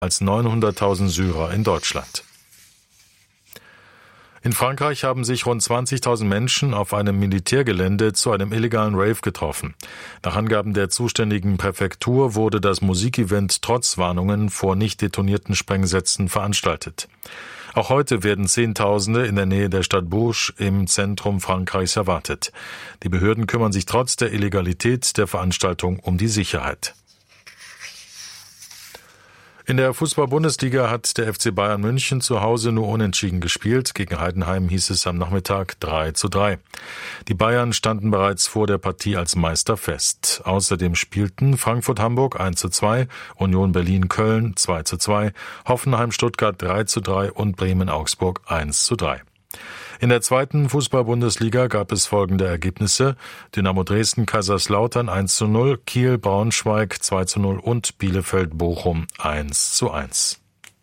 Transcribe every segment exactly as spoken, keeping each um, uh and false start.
als neunhunderttausend Syrer in Deutschland. In Frankreich haben sich rund zwanzigtausend Menschen auf einem Militärgelände zu einem illegalen Rave getroffen. Nach Angaben der zuständigen Präfektur wurde das Musikevent trotz Warnungen vor nicht detonierten Sprengsätzen veranstaltet. Auch heute werden Zehntausende in der Nähe der Stadt Bourges im Zentrum Frankreichs erwartet. Die Behörden kümmern sich trotz der Illegalität der Veranstaltung um die Sicherheit. In der Fußball-Bundesliga hat der F C Bayern München zu Hause nur unentschieden gespielt. Gegen Heidenheim hieß es am Nachmittag drei zu drei. Die Bayern standen bereits vor der Partie als Meister fest. Außerdem spielten Frankfurt-Hamburg eins zu zwei, Union Berlin-Köln zwei zu zwei, Hoffenheim-Stuttgart drei zu drei und Bremen-Augsburg eins zu drei. In der zweiten Fußball-Bundesliga gab es folgende Ergebnisse: Dynamo Dresden-Kaiserslautern eins zu null, Kiel-Braunschweig zwei zu null und Bielefeld-Bochum eins zu eins.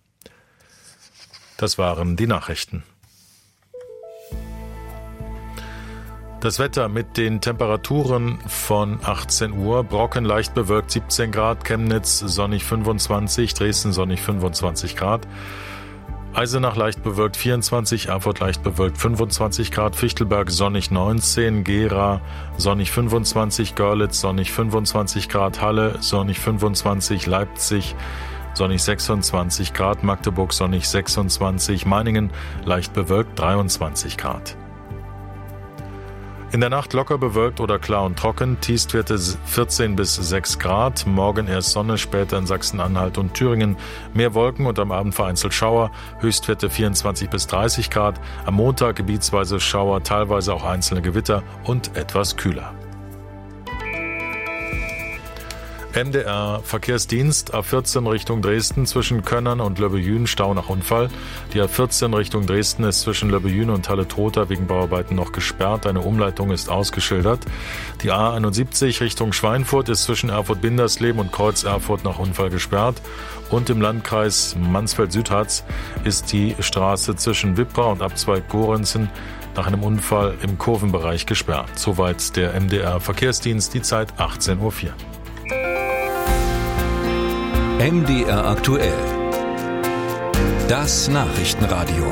Das waren die Nachrichten. Das Wetter mit den Temperaturen von achtzehn Uhr. Brocken leicht bewölkt siebzehn Grad, Chemnitz sonnig fünfundzwanzig, Dresden sonnig fünfundzwanzig Grad. Eisenach leicht bewölkt vierundzwanzig, Erfurt leicht bewölkt fünfundzwanzig Grad, Fichtelberg sonnig neunzehn, Gera sonnig fünfundzwanzig, Görlitz sonnig fünfundzwanzig Grad, Halle sonnig fünfundzwanzig, Leipzig sonnig sechsundzwanzig Grad, Magdeburg sonnig sechsundzwanzig, Meiningen leicht bewölkt dreiundzwanzig Grad. In der Nacht locker bewölkt oder klar und trocken, Tiefstwerte vierzehn bis sechs Grad, morgen erst Sonne, später in Sachsen-Anhalt und Thüringen mehr Wolken und am Abend vereinzelt Schauer, Höchstwerte vierundzwanzig bis dreißig Grad, am Montag gebietsweise Schauer, teilweise auch einzelne Gewitter und etwas kühler. M D R Verkehrsdienst, A vierzehn Richtung Dresden zwischen Könnern und Löbbejün, Stau nach Unfall. Die A vierzehn Richtung Dresden ist zwischen Löbbejün und Halle-Trotha wegen Bauarbeiten noch gesperrt. Eine Umleitung ist ausgeschildert. Die A einundsiebzig Richtung Schweinfurt ist zwischen Erfurt-Bindersleben und Kreuz Erfurt nach Unfall gesperrt. Und im Landkreis Mansfeld-Südharz ist die Straße zwischen Wippra und Abzweig Gorenzen nach einem Unfall im Kurvenbereich gesperrt. Soweit der M D R Verkehrsdienst, die Zeit achtzehn Uhr vier. M D R aktuell. Das Nachrichtenradio.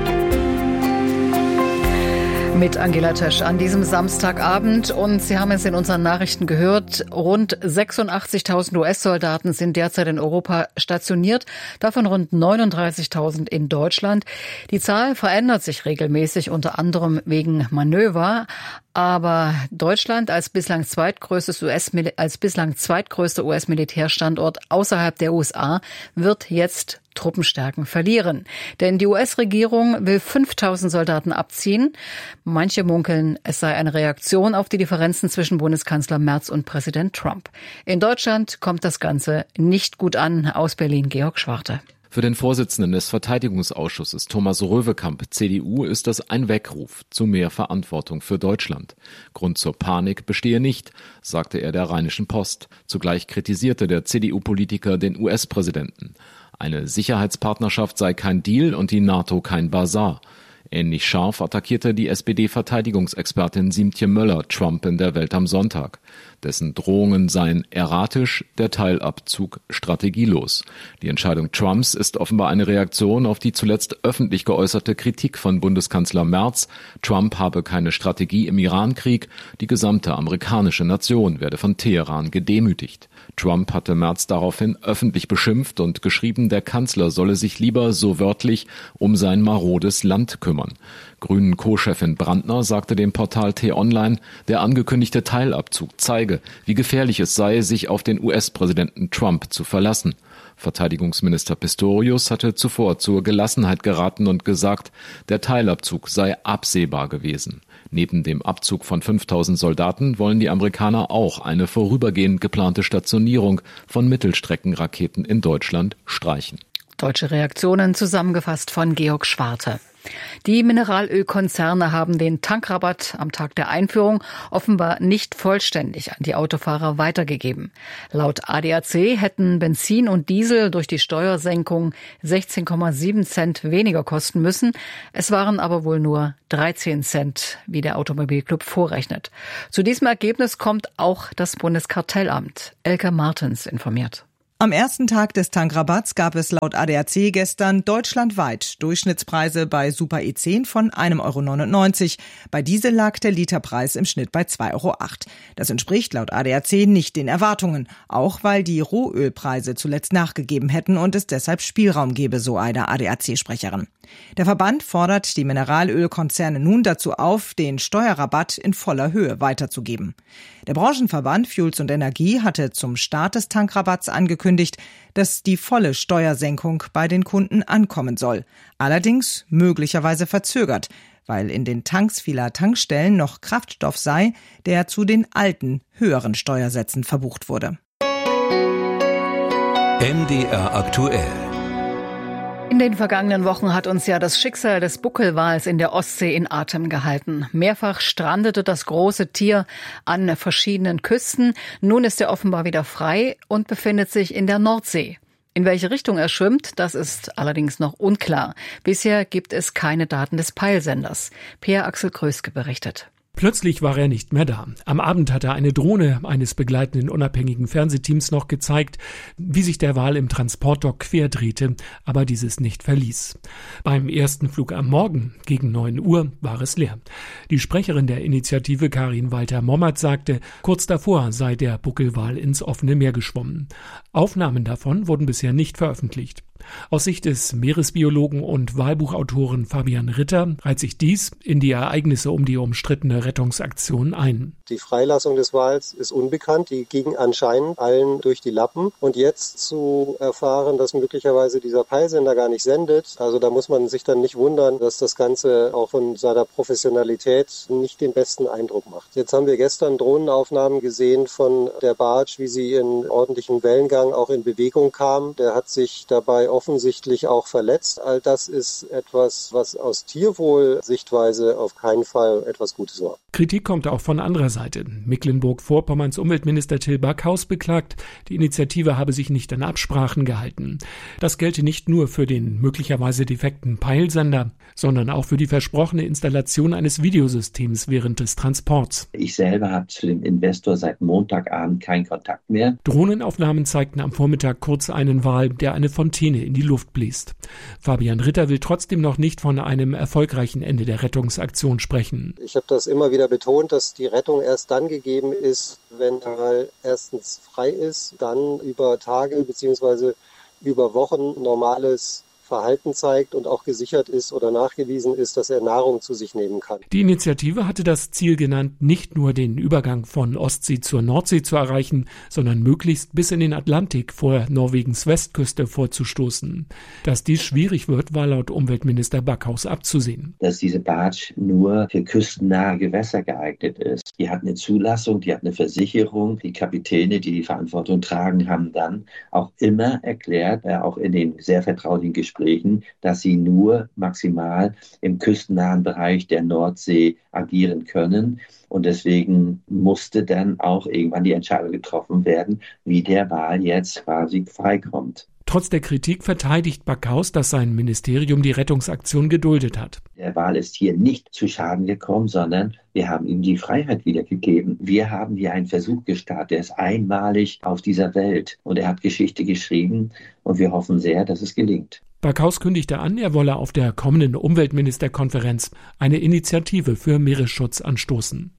Mit Angela Tesch an diesem Samstagabend. Und Sie haben es in unseren Nachrichten gehört, rund sechsundachtzigtausend U S-Soldaten sind derzeit in Europa stationiert, davon rund neununddreißigtausend in Deutschland. Die Zahl verändert sich regelmäßig, unter anderem wegen Manöver. Aber Deutschland als bislang zweitgrößtes U S als bislang zweitgrößter U S-Militärstandort außerhalb der U S A wird jetzt Truppenstärken verlieren. Denn die U S-Regierung will fünftausend Soldaten abziehen. Manche munkeln, es sei eine Reaktion auf die Differenzen zwischen Bundeskanzler Merz und Präsident Trump. In Deutschland kommt das Ganze nicht gut an. Aus Berlin Georg Schwarte. Für den Vorsitzenden des Verteidigungsausschusses Thomas Röwekamp, C D U, ist das ein Weckruf zu mehr Verantwortung für Deutschland. Grund zur Panik bestehe nicht, sagte er der Rheinischen Post. Zugleich kritisierte der C D U-Politiker den U S-Präsidenten. Eine Sicherheitspartnerschaft sei kein Deal und die NATO kein Basar. Ähnlich scharf attackierte die S P D-Verteidigungsexpertin Siemtje Möller Trump in der Welt am Sonntag. Dessen Drohungen seien erratisch, der Teilabzug strategielos. Die Entscheidung Trumps ist offenbar eine Reaktion auf die zuletzt öffentlich geäußerte Kritik von Bundeskanzler Merz. Trump habe keine Strategie im Irankrieg, die gesamte amerikanische Nation werde von Teheran gedemütigt. Trump hatte Merz daraufhin öffentlich beschimpft und geschrieben, der Kanzler solle sich lieber, so wörtlich, um sein marodes Land kümmern. Grünen-Co-Chefin Brandner sagte dem Portal T-Online, der angekündigte Teilabzug zeige, wie gefährlich es sei, sich auf den U S-Präsidenten Trump zu verlassen. Verteidigungsminister Pistorius hatte zuvor zur Gelassenheit geraten und gesagt, der Teilabzug sei absehbar gewesen. Neben dem Abzug von fünftausend Soldaten wollen die Amerikaner auch eine vorübergehend geplante Stationierung von Mittelstreckenraketen in Deutschland streichen. Deutsche Reaktionen zusammengefasst von Georg Schwarte. Die Mineralölkonzerne haben den Tankrabatt am Tag der Einführung offenbar nicht vollständig an die Autofahrer weitergegeben. Laut A D A C hätten Benzin und Diesel durch die Steuersenkung sechzehn Komma sieben Cent weniger kosten müssen. Es waren aber wohl nur dreizehn Cent, wie der Automobilclub vorrechnet. Zu diesem Ergebnis kommt auch das Bundeskartellamt. Elke Martens informiert. Am ersten Tag des Tankrabatts gab es laut A D A C gestern deutschlandweit Durchschnittspreise bei Super E zehn von ein Euro neunundneunzig. Bei Diesel lag der Literpreis im Schnitt bei zwei Euro acht. Das entspricht laut A D A C nicht den Erwartungen, auch weil die Rohölpreise zuletzt nachgegeben hätten und es deshalb Spielraum gebe, so eine A D A C-Sprecherin. Der Verband fordert die Mineralölkonzerne nun dazu auf, den Steuerrabatt in voller Höhe weiterzugeben. Der Branchenverband Fuels und Energie hatte zum Start des Tankrabatts angekündigt, dass die volle Steuersenkung bei den Kunden ankommen soll. Allerdings möglicherweise verzögert, weil in den Tanks vieler Tankstellen noch Kraftstoff sei, der zu den alten, höheren Steuersätzen verbucht wurde. M D R aktuell. In den vergangenen Wochen hat uns ja das Schicksal des Buckelwals in der Ostsee in Atem gehalten. Mehrfach strandete das große Tier an verschiedenen Küsten. Nun ist er offenbar wieder frei und befindet sich in der Nordsee. In welche Richtung er schwimmt, das ist allerdings noch unklar. Bisher gibt es keine Daten des Peilsenders. Per Axel Kröske berichtet. Plötzlich war er nicht mehr da. Am Abend hatte eine Drohne eines begleitenden unabhängigen Fernsehteams noch gezeigt, wie sich der Wal im Transportdock querdrehte, aber dieses nicht verließ. Beim ersten Flug am Morgen, gegen neun Uhr, war es leer. Die Sprecherin der Initiative Karin Walter-Mommert sagte, kurz davor sei der Buckelwal ins offene Meer geschwommen. Aufnahmen davon wurden bisher nicht veröffentlicht. Aus Sicht des Meeresbiologen und Walbuchautoren Fabian Ritter reiht sich dies in die Ereignisse um die umstrittene Rettungsaktion ein. Die Freilassung des Wals ist unbekannt, die ging anscheinend allen durch die Lappen. Und jetzt zu erfahren, dass möglicherweise dieser Peilsender gar nicht sendet, also da muss man sich dann nicht wundern, dass das Ganze auch von seiner Professionalität nicht den besten Eindruck macht. Jetzt haben wir gestern Drohnenaufnahmen gesehen von der Barge, wie sie in ordentlichem Wellengang auch in Bewegung kam. Der hat sich dabei offensichtlich auch verletzt. All das ist etwas, was aus Tierwohl-Sichtweise auf keinen Fall etwas Gutes war. Kritik kommt auch von anderer Seite. Mecklenburg-Vorpommerns Umweltminister Till Backhaus beklagt, die Initiative habe sich nicht an Absprachen gehalten. Das gelte nicht nur für den möglicherweise defekten Peilsender, sondern auch für die versprochene Installation eines Videosystems während des Transports. Ich selber habe zu dem Investor seit Montagabend keinen Kontakt mehr. Drohnenaufnahmen zeigten am Vormittag kurz einen Wal, der eine Fontäne in die Luft bläst. Fabian Ritter will trotzdem noch nicht von einem erfolgreichen Ende der Rettungsaktion sprechen. Ich habe das immer wieder betont, dass die Rettung erst dann gegeben ist, wenn der Wal erstens frei ist, dann über Tage bzw. über Wochen normales Verhalten zeigt und auch gesichert ist oder nachgewiesen ist, dass er Nahrung zu sich nehmen kann. Die Initiative hatte das Ziel genannt, nicht nur den Übergang von Ostsee zur Nordsee zu erreichen, sondern möglichst bis in den Atlantik vor Norwegens Westküste vorzustoßen. Dass dies schwierig wird, war laut Umweltminister Backhaus abzusehen. Dass diese Barge nur für küstennahe Gewässer geeignet ist. Die hat eine Zulassung, die hat eine Versicherung. Die Kapitäne, die die Verantwortung tragen, haben dann auch immer erklärt, äh, auch in den sehr vertraulichen Gesprächen, dass sie nur maximal im küstennahen Bereich der Nordsee agieren können. Und deswegen musste dann auch irgendwann die Entscheidung getroffen werden, wie der Wal jetzt quasi freikommt. Trotz der Kritik verteidigt Backhaus, dass sein Ministerium die Rettungsaktion geduldet hat. Der Wal ist hier nicht zu Schaden gekommen, sondern wir haben ihm die Freiheit wiedergegeben. Wir haben hier einen Versuch gestartet, der ist einmalig auf dieser Welt. Und er hat Geschichte geschrieben und wir hoffen sehr, dass es gelingt. Backhaus kündigte an, er wolle auf der kommenden Umweltministerkonferenz eine Initiative für Meeresschutz anstoßen.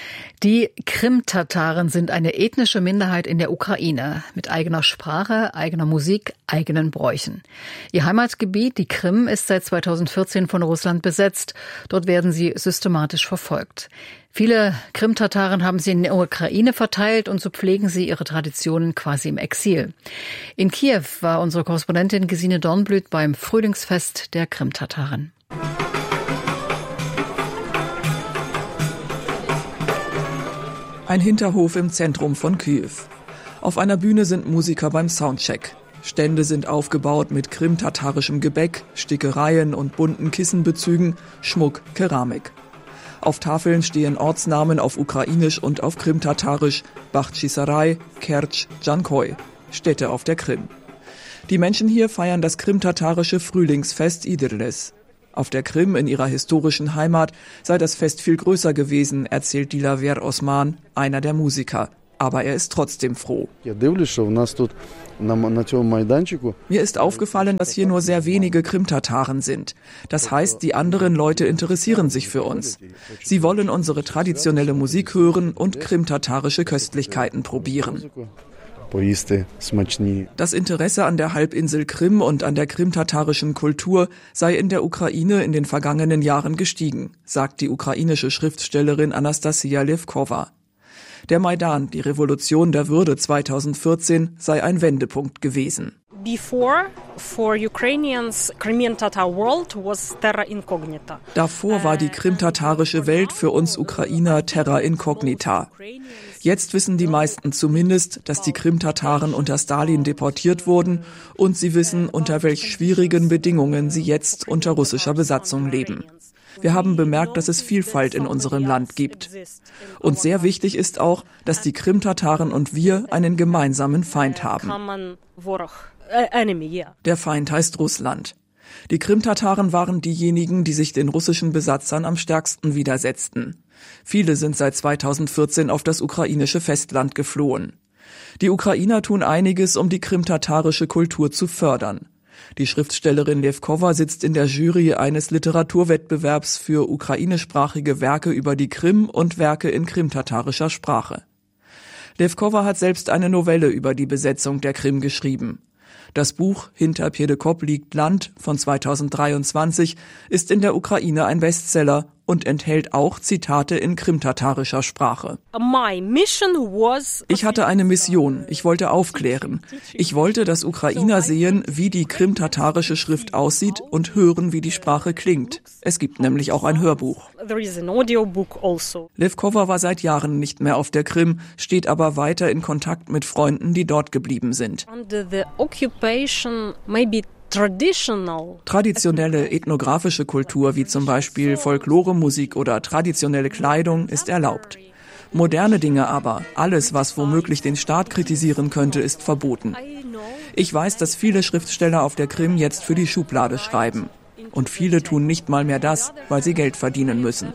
Die Krim-Tataren sind eine ethnische Minderheit in der Ukraine mit eigener Sprache, eigener Musik, eigenen Bräuchen. Ihr Heimatgebiet, die Krim, ist seit zweitausendvierzehn von Russland besetzt. Dort werden sie systematisch verfolgt. Viele Krim-Tataren haben sie in der Ukraine verteilt und so pflegen sie ihre Traditionen quasi im Exil. In Kiew war unsere Korrespondentin Gesine Dornblüt beim Frühlingsfest der Krim-Tataren. Ein Hinterhof im Zentrum von Kyiw. Auf einer Bühne sind Musiker beim Soundcheck. Stände sind aufgebaut mit krimtatarischem Gebäck, Stickereien und bunten Kissenbezügen, Schmuck, Keramik. Auf Tafeln stehen Ortsnamen auf Ukrainisch und auf Krimtatarisch, Bachtschisarei, Kertsch, Dschankoy, Städte auf der Krim. Die Menschen hier feiern das krimtatarische Frühlingsfest Idirles. Auf der Krim, in ihrer historischen Heimat, sei das Fest viel größer gewesen, erzählt Dilaver Osman, einer der Musiker. Aber er ist trotzdem froh. Mir ist aufgefallen, dass hier nur sehr wenige Krimtataren sind. Das heißt, die anderen Leute interessieren sich für uns. Sie wollen unsere traditionelle Musik hören und krimtatarische Köstlichkeiten probieren. Das Interesse an der Halbinsel Krim und an der krimtatarischen Kultur sei in der Ukraine in den vergangenen Jahren gestiegen, sagt die ukrainische Schriftstellerin Anastasia Levkova. Der Maidan, die Revolution der Würde zweitausendvierzehn, sei ein Wendepunkt gewesen. Before, for Ukrainians, Crimean-Tatar world was terra incognita. Davor war die krimtatarische Welt für uns Ukrainer terra incognita. Jetzt wissen die meisten zumindest, dass die Krimtataren unter Stalin deportiert wurden und sie wissen, unter welch schwierigen Bedingungen sie jetzt unter russischer Besatzung leben. Wir haben bemerkt, dass es Vielfalt in unserem Land gibt. Und sehr wichtig ist auch, dass die Krimtataren und wir einen gemeinsamen Feind haben. Der Feind heißt Russland. Die Krimtataren waren diejenigen, die sich den russischen Besatzern am stärksten widersetzten. Viele sind seit zweitausendvierzehn auf das ukrainische Festland geflohen. Die Ukrainer tun einiges, um die krimtatarische Kultur zu fördern. Die Schriftstellerin Levkova sitzt in der Jury eines Literaturwettbewerbs für ukrainischsprachige Werke über die Krim und Werke in krimtatarischer Sprache. Levkova hat selbst eine Novelle über die Besetzung der Krim geschrieben. Das Buch Hinter Pjedekop liegt Land von zweitausenddreiundzwanzig ist in der Ukraine ein Bestseller und enthält auch Zitate in krimtatarischer Sprache. Ich hatte eine Mission. Ich wollte aufklären. Ich wollte, dass Ukrainer sehen, wie die krimtatarische Schrift aussieht und hören, wie die Sprache klingt. Es gibt nämlich auch ein Hörbuch. Levkova war seit Jahren nicht mehr auf der Krim, steht aber weiter in Kontakt mit Freunden, die dort geblieben sind. Traditionelle ethnografische Kultur wie zum Beispiel Folkloremusik oder traditionelle Kleidung ist erlaubt. Moderne Dinge aber, alles was womöglich den Staat kritisieren könnte, ist verboten. Ich weiß, dass viele Schriftsteller auf der Krim jetzt für die Schublade schreiben. Und viele tun nicht mal mehr das, weil sie Geld verdienen müssen.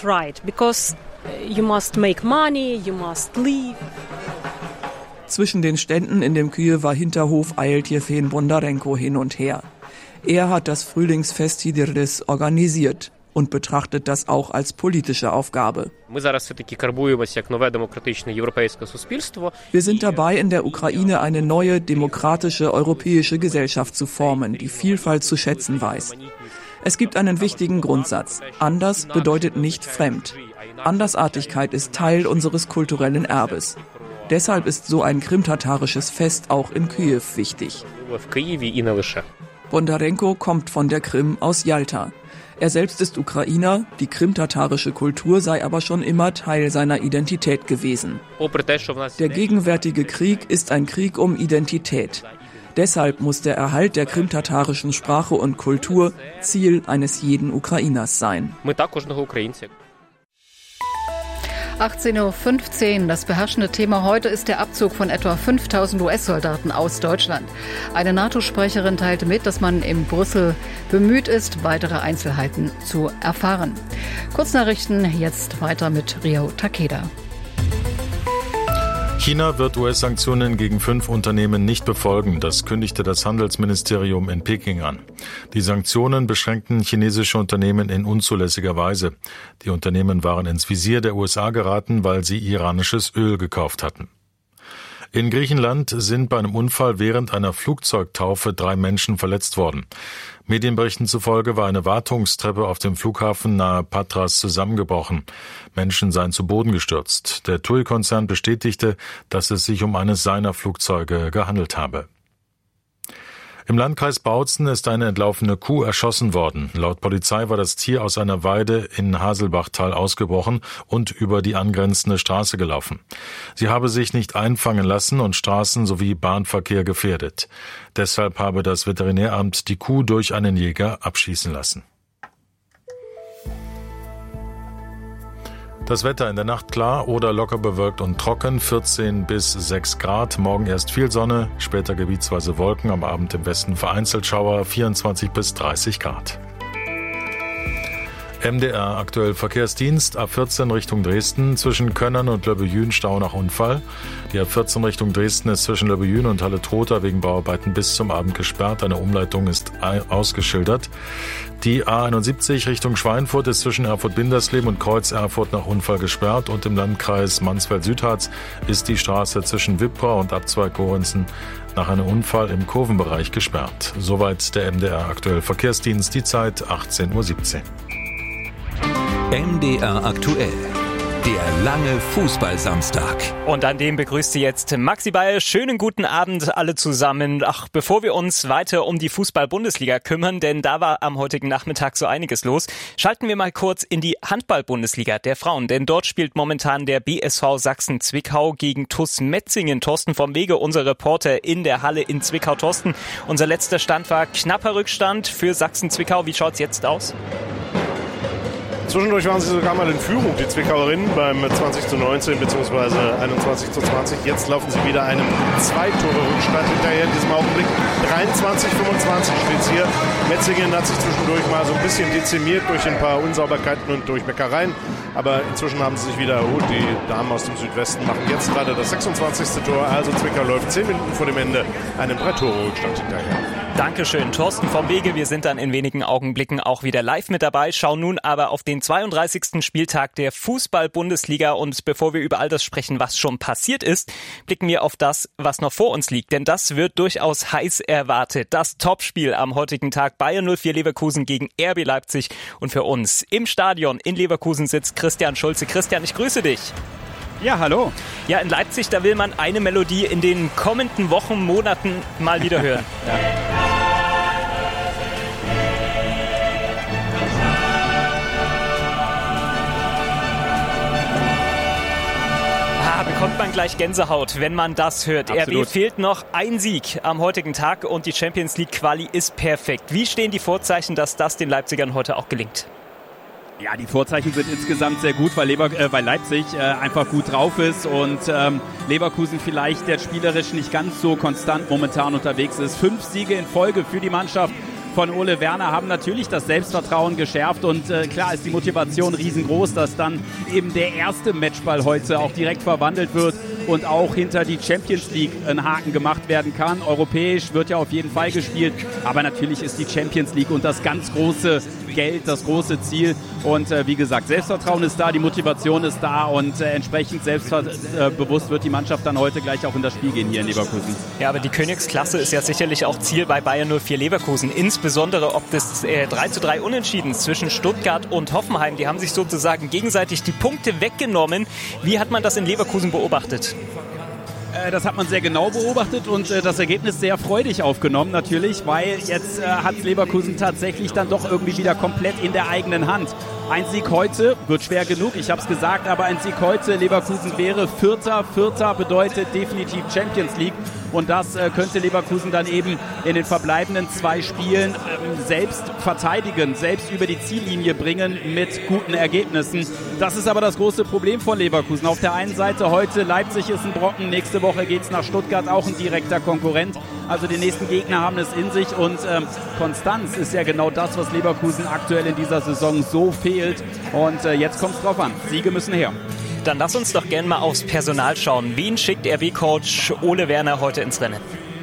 Zwischen den Ständen in dem Kyiwer Hinterhof eilt Jewgen Bondarenko hin und her. Er hat das Frühlingsfest Hidirlis organisiert und betrachtet das auch als politische Aufgabe. Wir sind dabei, in der Ukraine eine neue, demokratische, europäische Gesellschaft zu formen, die Vielfalt zu schätzen weiß. Es gibt einen wichtigen Grundsatz. Anders bedeutet nicht fremd. Andersartigkeit ist Teil unseres kulturellen Erbes. Deshalb ist so ein krimtatarisches Fest auch in Kyiw wichtig. Bondarenko kommt von der Krim aus Jalta. Er selbst ist Ukrainer, die krimtatarische Kultur sei aber schon immer Teil seiner Identität gewesen. Der gegenwärtige Krieg ist ein Krieg um Identität. Deshalb muss der Erhalt der krimtatarischen Sprache und Kultur Ziel eines jeden Ukrainers sein. achtzehn Uhr fünfzehn. Das beherrschende Thema heute ist der Abzug von etwa fünftausend U S-Soldaten aus Deutschland. Eine NATO-Sprecherin teilte mit, dass man in Brüssel bemüht ist, weitere Einzelheiten zu erfahren. Kurznachrichten jetzt weiter mit Rio Takeda. China wird U S-Sanktionen gegen fünf Unternehmen nicht befolgen, das kündigte das Handelsministerium in Peking an. Die Sanktionen beschränkten chinesische Unternehmen in unzulässiger Weise. Die Unternehmen waren ins Visier der U S A geraten, weil sie iranisches Öl gekauft hatten. In Griechenland sind bei einem Unfall während einer Flugzeugtaufe drei Menschen verletzt worden. Medienberichten zufolge war eine Wartungstreppe auf dem Flughafen nahe Patras zusammengebrochen. Menschen seien zu Boden gestürzt. Der T U I-Konzern bestätigte, dass es sich um eines seiner Flugzeuge gehandelt habe. Im Landkreis Bautzen ist eine entlaufene Kuh erschossen worden. Laut Polizei war das Tier aus einer Weide in Haselbachtal ausgebrochen und über die angrenzende Straße gelaufen. Sie habe sich nicht einfangen lassen und Straßen- sowie Bahnverkehr gefährdet. Deshalb habe das Veterinäramt die Kuh durch einen Jäger abschießen lassen. Das Wetter in der Nacht klar oder locker bewölkt und trocken, vierzehn bis sechs Grad. Morgen erst viel Sonne, später gebietsweise Wolken, am Abend im Westen vereinzelt Schauer, vierundzwanzig bis dreißig Grad. M D R aktuell Verkehrsdienst, A vierzehn Richtung Dresden, zwischen Könnern und Löbbejün Stau nach Unfall. Die A vierzehn Richtung Dresden ist zwischen Löbbejün und Halle-Trotha wegen Bauarbeiten bis zum Abend gesperrt. Eine Umleitung ist ausgeschildert. Die A einundsiebzig Richtung Schweinfurt ist zwischen Erfurt-Bindersleben und Kreuz-Erfurt nach Unfall gesperrt. Und im Landkreis Mansfeld-Südharz ist die Straße zwischen Wippra und Abzweig Gorenzen nach einem Unfall im Kurvenbereich gesperrt. Soweit der M D R aktuell Verkehrsdienst, die Zeit achtzehn Uhr siebzehn. M D R aktuell. Der lange Fußballsamstag. Und an dem begrüßt Sie jetzt Maxi Bayer. Schönen guten Abend alle zusammen. Ach, bevor wir uns weiter um die Fußball-Bundesliga kümmern, denn da war am heutigen Nachmittag so einiges los, schalten wir mal kurz in die Handball-Bundesliga der Frauen. Denn dort spielt momentan der B S V Sachsen-Zwickau gegen T U S Metzingen. Thorsten vom Wege, unser Reporter in der Halle in Zwickau. Thorsten, unser letzter Stand war knapper Rückstand für Sachsen-Zwickau. Wie schaut's jetzt aus? Zwischendurch waren sie sogar mal in Führung, die Zwickauerinnen, beim zwanzig zu neunzehn bzw. einundzwanzig zu zwanzig. Jetzt laufen sie wieder einem Zwei-Tore-Rückstand hinterher in diesem Augenblick. dreiundzwanzig fünfundzwanzig steht es hier. Metzingen hat sich zwischendurch mal so ein bisschen dezimiert durch ein paar Unsauberkeiten und durch Meckereien. Aber inzwischen haben sie sich wieder erholt. Die Damen aus dem Südwesten machen jetzt gerade das sechsundzwanzigste Tor. Also Zwickau läuft zehn Minuten vor dem Ende einem Drei-Tore-Rückstand hinterher. Dankeschön, Thorsten vom Wege. Wir sind dann in wenigen Augenblicken auch wieder live mit dabei. Schauen nun aber auf den zweiunddreißigsten Spieltag der Fußball-Bundesliga. Und bevor wir über all das sprechen, was schon passiert ist, blicken wir auf das, was noch vor uns liegt. Denn das wird durchaus heiß erwartet. Das Topspiel am heutigen Tag, Bayer null vier Leverkusen gegen R B Leipzig. Und für uns im Stadion in Leverkusen sitzt Christian Schulze. Christian, ich grüße dich. Ja, hallo. Ja, in Leipzig, da will man eine Melodie in den kommenden Wochen, Monaten mal wieder hören. Ja. Ah, bekommt man gleich Gänsehaut, wenn man das hört. Absolut. R B fehlt noch ein Sieg am heutigen Tag und die Champions League Quali ist perfekt. Wie stehen die Vorzeichen, dass das den Leipzigern heute auch gelingt? Ja, die Vorzeichen sind insgesamt sehr gut, weil, Lever, äh, weil Leipzig äh, einfach gut drauf ist und ähm, Leverkusen vielleicht jetzt spielerisch nicht ganz so konstant momentan unterwegs ist. Fünf Siege in Folge für die Mannschaft von Ole Werner haben natürlich das Selbstvertrauen geschärft und äh, klar ist die Motivation riesengroß, dass dann eben der erste Matchball heute auch direkt verwandelt wird und auch hinter die Champions League ein Haken gemacht werden kann. Europäisch wird ja auf jeden Fall gespielt, aber natürlich ist die Champions League und das ganz große Geld, das große Ziel und äh, wie gesagt, Selbstvertrauen ist da, die Motivation ist da und äh, entsprechend selbstbewusst wird die Mannschaft dann heute gleich auch in das Spiel gehen hier in Leverkusen. Ja, aber die Königsklasse ist ja sicherlich auch Ziel bei Bayer null vier Leverkusen, insbesondere ob das äh, drei zu drei Unentschieden zwischen Stuttgart und Hoffenheim, die haben sich sozusagen gegenseitig die Punkte weggenommen. Wie hat man das in Leverkusen beobachtet? Das hat man sehr genau beobachtet und äh, das Ergebnis sehr freudig aufgenommen natürlich, weil jetzt äh, hat Leverkusen tatsächlich dann doch irgendwie wieder komplett in der eigenen Hand. Ein Sieg heute wird schwer genug, ich habe es gesagt, aber ein Sieg heute, Leverkusen wäre Vierter. Vierter bedeutet definitiv Champions League und das äh, könnte Leverkusen dann eben in den verbleibenden zwei Spielen ähm, selbst verteidigen, selbst über die Ziellinie bringen mit guten Ergebnissen. Das ist aber das große Problem von Leverkusen. Auf der einen Seite heute Leipzig ist ein Brocken, nächste Woche geht es nach Stuttgart, auch ein direkter Konkurrent. Also die nächsten Gegner haben es in sich und ähm, Konstanz ist ja genau das, was Leverkusen aktuell in dieser Saison so fehlt. Und äh, jetzt kommt es drauf an. Siege müssen her. Dann lass uns doch gerne mal aufs Personal schauen. Wen schickt R B-Coach Ole Werner heute ins Rennen?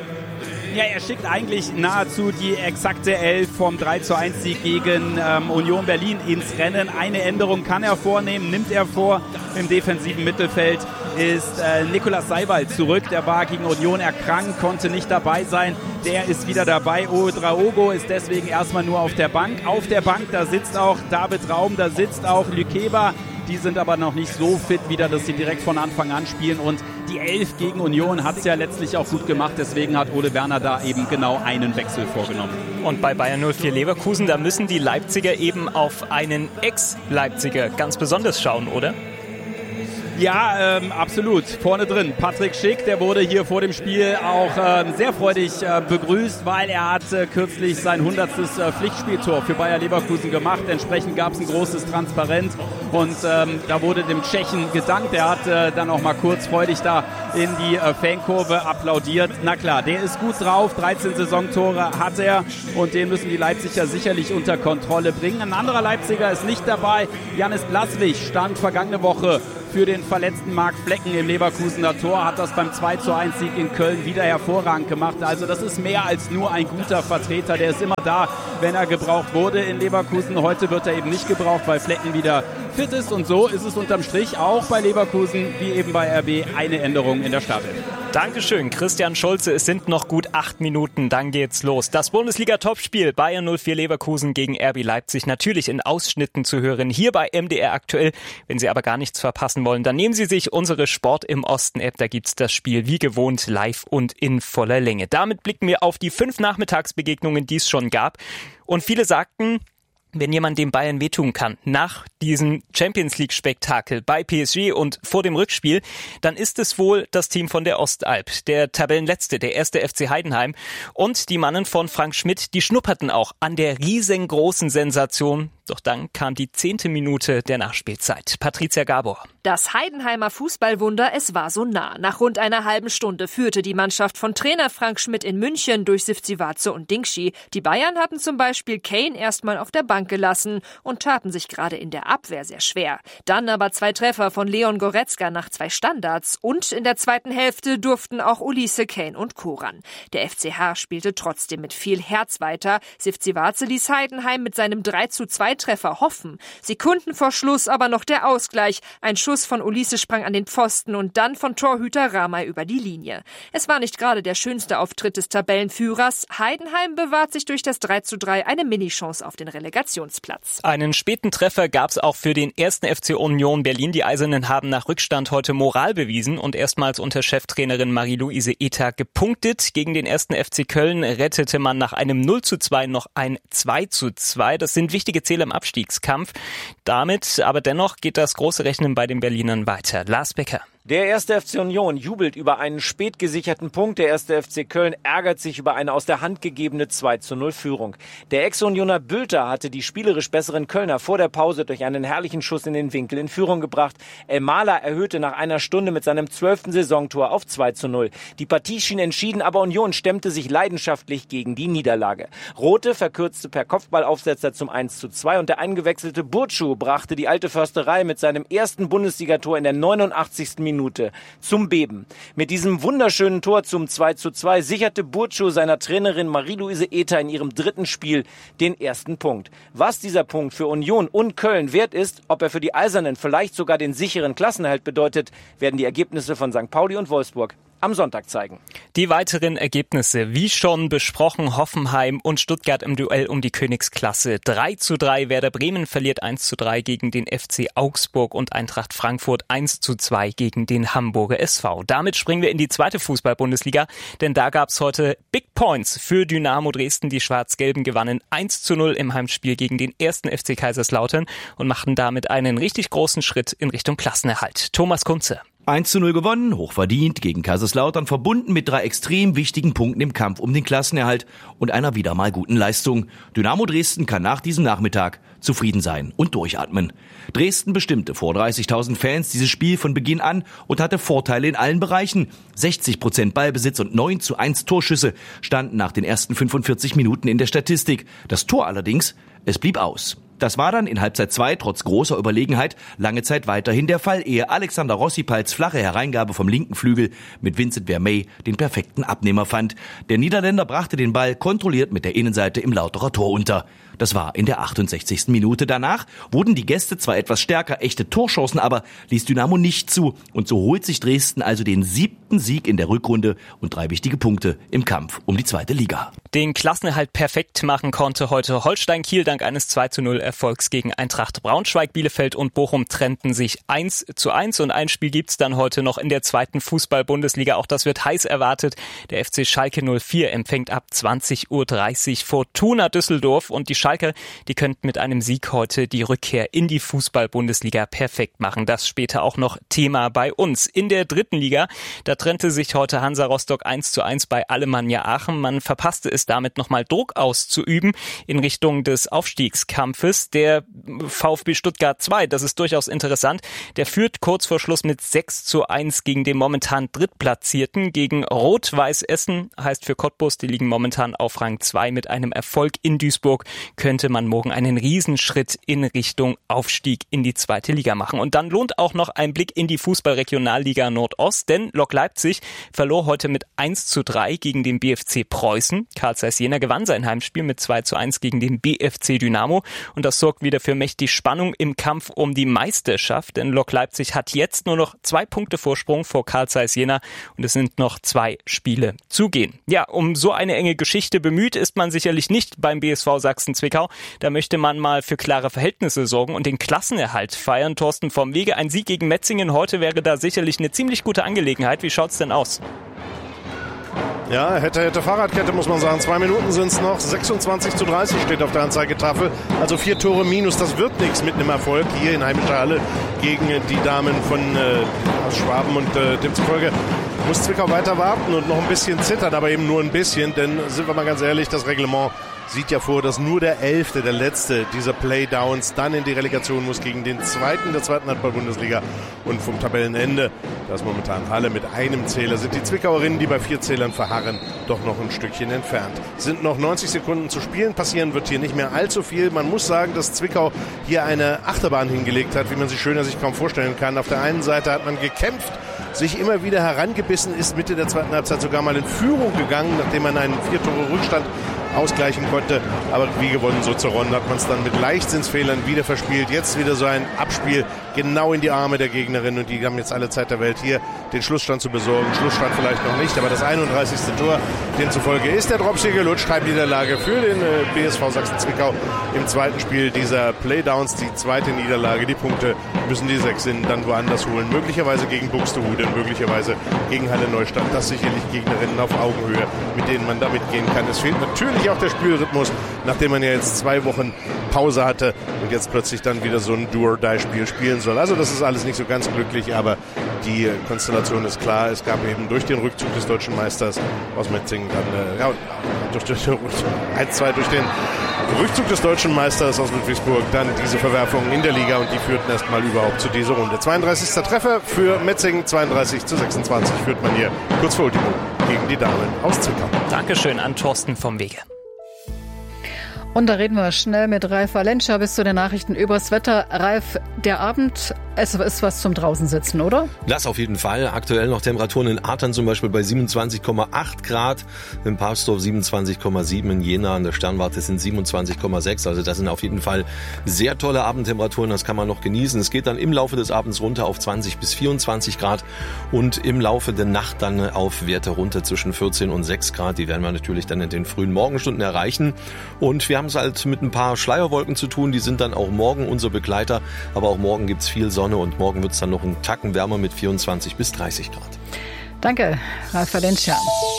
Ja, er schickt eigentlich nahezu die exakte Elf vom drei zu eins Sieg gegen ähm, Union Berlin ins Rennen. Eine Änderung kann er vornehmen, nimmt er vor. Im defensiven Mittelfeld ist äh, Nikolaus Seiwald zurück. Der war gegen Union erkrankt, konnte nicht dabei sein. Der ist wieder dabei. Ouedraogo ist deswegen erstmal nur auf der Bank. Auf der Bank, da sitzt auch David Raum, da sitzt auch Lükeba. Die sind aber noch nicht so fit wieder, dass sie direkt von Anfang an spielen. Und die Elf gegen Union hat es ja letztlich auch gut gemacht. Deswegen hat Ole Werner da eben genau einen Wechsel vorgenommen. Und bei Bayer null vier Leverkusen, da müssen die Leipziger eben auf einen Ex-Leipziger ganz besonders schauen, oder? Ja, ähm, absolut. Vorne drin. Patrick Schick, der wurde hier vor dem Spiel auch äh, sehr freudig äh, begrüßt, weil er hat äh, kürzlich sein hundertstes Äh, Pflichtspieltor für Bayer Leverkusen gemacht. Entsprechend gab es ein großes Transparent und ähm, da wurde dem Tschechen gedankt. Er hat äh, dann auch mal kurz freudig da in die äh, Fankurve applaudiert. Na klar, der ist gut drauf. dreizehn Saisontore hat er und den müssen die Leipziger sicherlich unter Kontrolle bringen. Ein anderer Leipziger ist nicht dabei. Janis Blaswig stand vergangene Woche für den verletzten Marc Flecken im Leverkusener Tor, hat das beim zwei zu eins Sieg in Köln wieder hervorragend gemacht. Also das ist mehr als nur ein guter Vertreter, der ist immer da, wenn er gebraucht wurde in Leverkusen. Heute wird er eben nicht gebraucht, weil Flecken wieder fit ist und so ist es unterm Strich auch bei Leverkusen wie eben bei R B eine Änderung in der Startelf. Dankeschön, Christian Schulze. Es sind noch gut acht Minuten, dann geht's los. Das Bundesliga-Topspiel Bayern null vier Leverkusen gegen R B Leipzig natürlich in Ausschnitten zu hören, hier bei M D R aktuell. Wenn Sie aber gar nichts verpassen wollen, dann nehmen Sie sich unsere Sport im Osten-App. Da gibt's das Spiel wie gewohnt live und in voller Länge. Damit blicken wir auf die fünf Nachmittagsbegegnungen, die es schon gab. Und viele sagten, wenn jemand dem Bayern wehtun kann, nach diesem Champions-League-Spektakel bei P S G und vor dem Rückspiel, dann ist es wohl das Team von der Ostalb, der Tabellenletzte, der erste F C Heidenheim. Und die Mannen von Frank Schmidt, die schnupperten auch an der riesengroßen Sensation. Doch dann kam die zehnte Minute der Nachspielzeit. Patricia Gabor. Das Heidenheimer Fußballwunder, es war so nah. Nach rund einer halben Stunde führte die Mannschaft von Trainer Frank Schmidt in München durch Sivcivace und Dingschi. Die Bayern hatten zum Beispiel Kane erstmal auf der Bank gelassen und taten sich gerade in der Abwehr sehr schwer. Dann aber zwei Treffer von Leon Goretzka nach zwei Standards und in der zweiten Hälfte durften auch Ulisse, Kane und Co. ran. Der F C H spielte trotzdem mit viel Herz weiter. Sivcivace ließ Heidenheim mit seinem drei zu zwei Treffer hoffen. Sekunden vor Schluss aber noch der Ausgleich. Ein Schuss von Ulisse sprang an den Pfosten und dann von Torhüter Ramay über die Linie. Es war nicht gerade der schönste Auftritt des Tabellenführers. Heidenheim bewahrt sich durch das drei zu drei eine Minichance auf den Relegationsplatz. Einen späten Treffer gab es auch für den ersten F C Union Berlin. Die Eisernen haben nach Rückstand heute Moral bewiesen und erstmals unter Cheftrainerin Marie-Louise Eta gepunktet. Gegen den ersten F C Köln rettete man nach einem null zu zwei noch ein zwei zu zwei. Das sind wichtige Ziele im Abstiegskampf. Damit aber dennoch geht das große Rechnen bei den Berlinern weiter. Lars Becker. Der erste F C Union jubelt über einen spät gesicherten Punkt. Der erste F C Köln ärgert sich über eine aus der Hand gegebene zwei zu null Führung. Der Ex-Unioner Bülter hatte die spielerisch besseren Kölner vor der Pause durch einen herrlichen Schuss in den Winkel in Führung gebracht. El Mala erhöhte nach einer Stunde mit seinem zwölften Saisontor auf zwei zu null. Die Partie schien entschieden, aber Union stemmte sich leidenschaftlich gegen die Niederlage. Rote verkürzte per Kopfballaufsetzer zum eins zu zwei und der eingewechselte Burcu brachte die alte Försterei mit seinem ersten Bundesligator in der neunundachtzigsten Minute zum Beben. Mit diesem wunderschönen Tor zum zwei zu zwei sicherte Burcu seiner Trainerin Marie-Louise Eta in ihrem dritten Spiel den ersten Punkt. Was dieser Punkt für Union und Köln wert ist, ob er für die Eisernen vielleicht sogar den sicheren Klassenerhalt bedeutet, werden die Ergebnisse von Sankt Pauli und Wolfsburg am Sonntag zeigen. Die weiteren Ergebnisse, wie schon besprochen, Hoffenheim und Stuttgart im Duell um die Königsklasse. drei zu drei, Werder Bremen verliert eins zu drei gegen den F C Augsburg und Eintracht Frankfurt eins zu zwei gegen den Hamburger S V. Damit springen wir in die zweite Fußball-Bundesliga, denn da gab es heute Big Points für Dynamo Dresden. Die Schwarz-Gelben gewannen eins zu null im Heimspiel gegen den ersten F C Kaiserslautern und machten damit einen richtig großen Schritt in Richtung Klassenerhalt. Thomas Kunze. eins zu null gewonnen, hochverdient gegen Kaiserslautern, verbunden mit drei extrem wichtigen Punkten im Kampf um den Klassenerhalt und einer wieder mal guten Leistung. Dynamo Dresden kann nach diesem Nachmittag zufrieden sein und durchatmen. Dresden bestimmte vor dreißigtausend Fans dieses Spiel von Beginn an und hatte Vorteile in allen Bereichen. sechzig Prozent Ballbesitz und neun zu eins Torschüsse standen nach den ersten fünfundvierzig Minuten in der Statistik. Das Tor allerdings, es blieb aus. Das war dann in Halbzeit zwei trotz großer Überlegenheit lange Zeit weiterhin der Fall, ehe Alexander Rossipals flache Hereingabe vom linken Flügel mit Vincent Vermey den perfekten Abnehmer fand. Der Niederländer brachte den Ball kontrolliert mit der Innenseite im Lauterer Tor unter. Das war in der achtundsechzigsten Minute. Danach wurden die Gäste zwar etwas stärker, echte Torchancen aber ließ Dynamo nicht zu. Und so holt sich Dresden also den siebten Sieg in der Rückrunde und drei wichtige Punkte im Kampf um die zweite Liga. Den Klassenerhalt perfekt machen konnte heute Holstein Kiel dank eines zwei zu null Erfolgs gegen Eintracht Braunschweig. Bielefeld und Bochum trennten sich eins zu eins und ein Spiel gibt's dann heute noch in der zweiten Fußball-Bundesliga. Auch das wird heiß erwartet. Der F C Schalke null vier empfängt ab zwanzig Uhr dreißig Fortuna Düsseldorf und die Schalker, die könnten mit einem Sieg heute die Rückkehr in die Fußball-Bundesliga perfekt machen. Das später auch noch Thema bei uns. In der dritten Liga, da trennte sich heute Hansa Rostock eins zu eins bei Alemannia Aachen. Man verpasste es damit nochmal Druck auszuüben in Richtung des Aufstiegskampfes. Der VfB Stuttgart zwei, das ist durchaus interessant, der führt kurz vor Schluss mit sechs zu eins gegen den momentan Drittplatzierten. Gegen Rot-Weiß Essen, heißt für Cottbus, die liegen momentan auf Rang zwei. Mit einem Erfolg in Duisburg könnte man morgen einen Riesenschritt in Richtung Aufstieg in die zweite Liga machen. Und dann lohnt auch noch ein Blick in die Fußball-Regionalliga Nordost, denn Lok Leipzig verlor heute mit eins zu drei gegen den B F C Preußen. Carl Zeiss Jena gewann sein Heimspiel mit zwei zu eins gegen den B F C Dynamo und das sorgt wieder für mächtig Spannung im Kampf um die Meisterschaft, denn Lok Leipzig hat jetzt nur noch zwei Punkte Vorsprung vor Carl Zeiss Jena und es sind noch zwei Spiele zu gehen. Ja, um so eine enge Geschichte bemüht ist man sicherlich nicht beim B S V Sachsen-Zwickau. Da möchte man mal für klare Verhältnisse sorgen und den Klassenerhalt feiern. Thorsten vom Wege, ein Sieg gegen Metzingen heute wäre da sicherlich eine ziemlich gute Angelegenheit. Wie schaut's denn aus? Ja, hätte, hätte Fahrradkette, muss man sagen. Zwei Minuten sind es noch. sechsundzwanzig zu dreißig steht auf der Anzeigetafel. Also vier Tore minus. Das wird nichts mit einem Erfolg hier in heimischer Halle gegen die Damen von äh, aus Schwaben. Und äh, demzufolge muss Zwickau weiter warten und noch ein bisschen zittern, aber eben nur ein bisschen. Denn sind wir mal ganz ehrlich, das Reglement sieht ja vor, dass nur der Elfte, der Letzte dieser Playdowns dann in die Relegation muss gegen den Zweiten der zweiten Handball-Bundesliga. Und vom Tabellenende, da ist momentan Halle mit einem Zähler, sind die Zwickauerinnen, die bei vier Zählern verharren, doch noch ein Stückchen entfernt. Sind noch neunzig Sekunden zu spielen, passieren wird hier nicht mehr allzu viel. Man muss sagen, dass Zwickau hier eine Achterbahn hingelegt hat, wie man sich schöner sich kaum vorstellen kann. Auf der einen Seite hat man gekämpft, sich immer wieder herangebissen, ist Mitte der zweiten Halbzeit sogar mal in Führung gegangen, nachdem man einen vier Tore Rückstand ausgleichen konnte, aber wie gewonnen, so zerronnen, hat man es dann mit Leichtsinnsfehlern wieder verspielt. Jetzt wieder so ein Abspiel genau in die Arme der Gegnerin und die haben jetzt alle Zeit der Welt hier den Schlussstand zu besorgen. Schlussstand vielleicht noch nicht, aber das einunddreißigste Tor. Demzufolge ist der Drops hier gelutscht. Heimniederlage für den äh, B S V Sachsen-Zwickau im zweiten Spiel dieser Playdowns. Die zweite Niederlage. Die Punkte müssen die Sächsinnen dann woanders holen. Möglicherweise gegen Buxtehude, möglicherweise gegen Halle Neustadt. Das sicherlich Gegnerinnen auf Augenhöhe, mit denen man da mitgehen kann. Es fehlt natürlich auch der Spielrhythmus, nachdem man ja jetzt zwei Wochen Pause hatte und jetzt plötzlich dann wieder so ein Do-or-Die-Spiel spielen soll. Also das ist alles nicht so ganz glücklich, aber die Konstellation ist klar. Es gab eben durch den Rückzug des deutschen Meisters aus Metzingen dann, äh, ja, durch, durch, durch, eins, zwei, durch den Rückzug des deutschen Meisters aus Ludwigsburg dann diese Verwerfungen in der Liga und die führten erstmal überhaupt zu dieser Runde. zweiunddreißigster Treffer für Metzingen, zweiunddreißig zu sechsundzwanzig führt man hier kurz vor Ultimo gegen die Damen aus Zwickau. Dankeschön an Thorsten vom Wege. Und da reden wir schnell mit Ralf Valenscha bis zu den Nachrichten übers Wetter. Ralf, der Abend, es ist was zum draußen sitzen, oder? Das auf jeden Fall. Aktuell noch Temperaturen in Athern zum Beispiel bei siebenundzwanzig Komma acht Grad, in Papsdorf siebenundzwanzig Komma sieben, in Jena an der Sternwarte sind siebenundzwanzig Komma sechs. Also das sind auf jeden Fall sehr tolle Abendtemperaturen, das kann man noch genießen. Es geht dann im Laufe des Abends runter auf zwanzig bis vierundzwanzig Grad und im Laufe der Nacht dann auf Werte runter zwischen vierzehn und sechs Grad. Die werden wir natürlich dann in den frühen Morgenstunden erreichen. Und wir haben es halt mit ein paar Schleierwolken zu tun, die sind dann auch morgen unser Begleiter, aber auch morgen gibt es viel Sonne und morgen wird es dann noch einen Tacken wärmer mit vierundzwanzig bis dreißig Grad. Danke, Ralf Valenscha.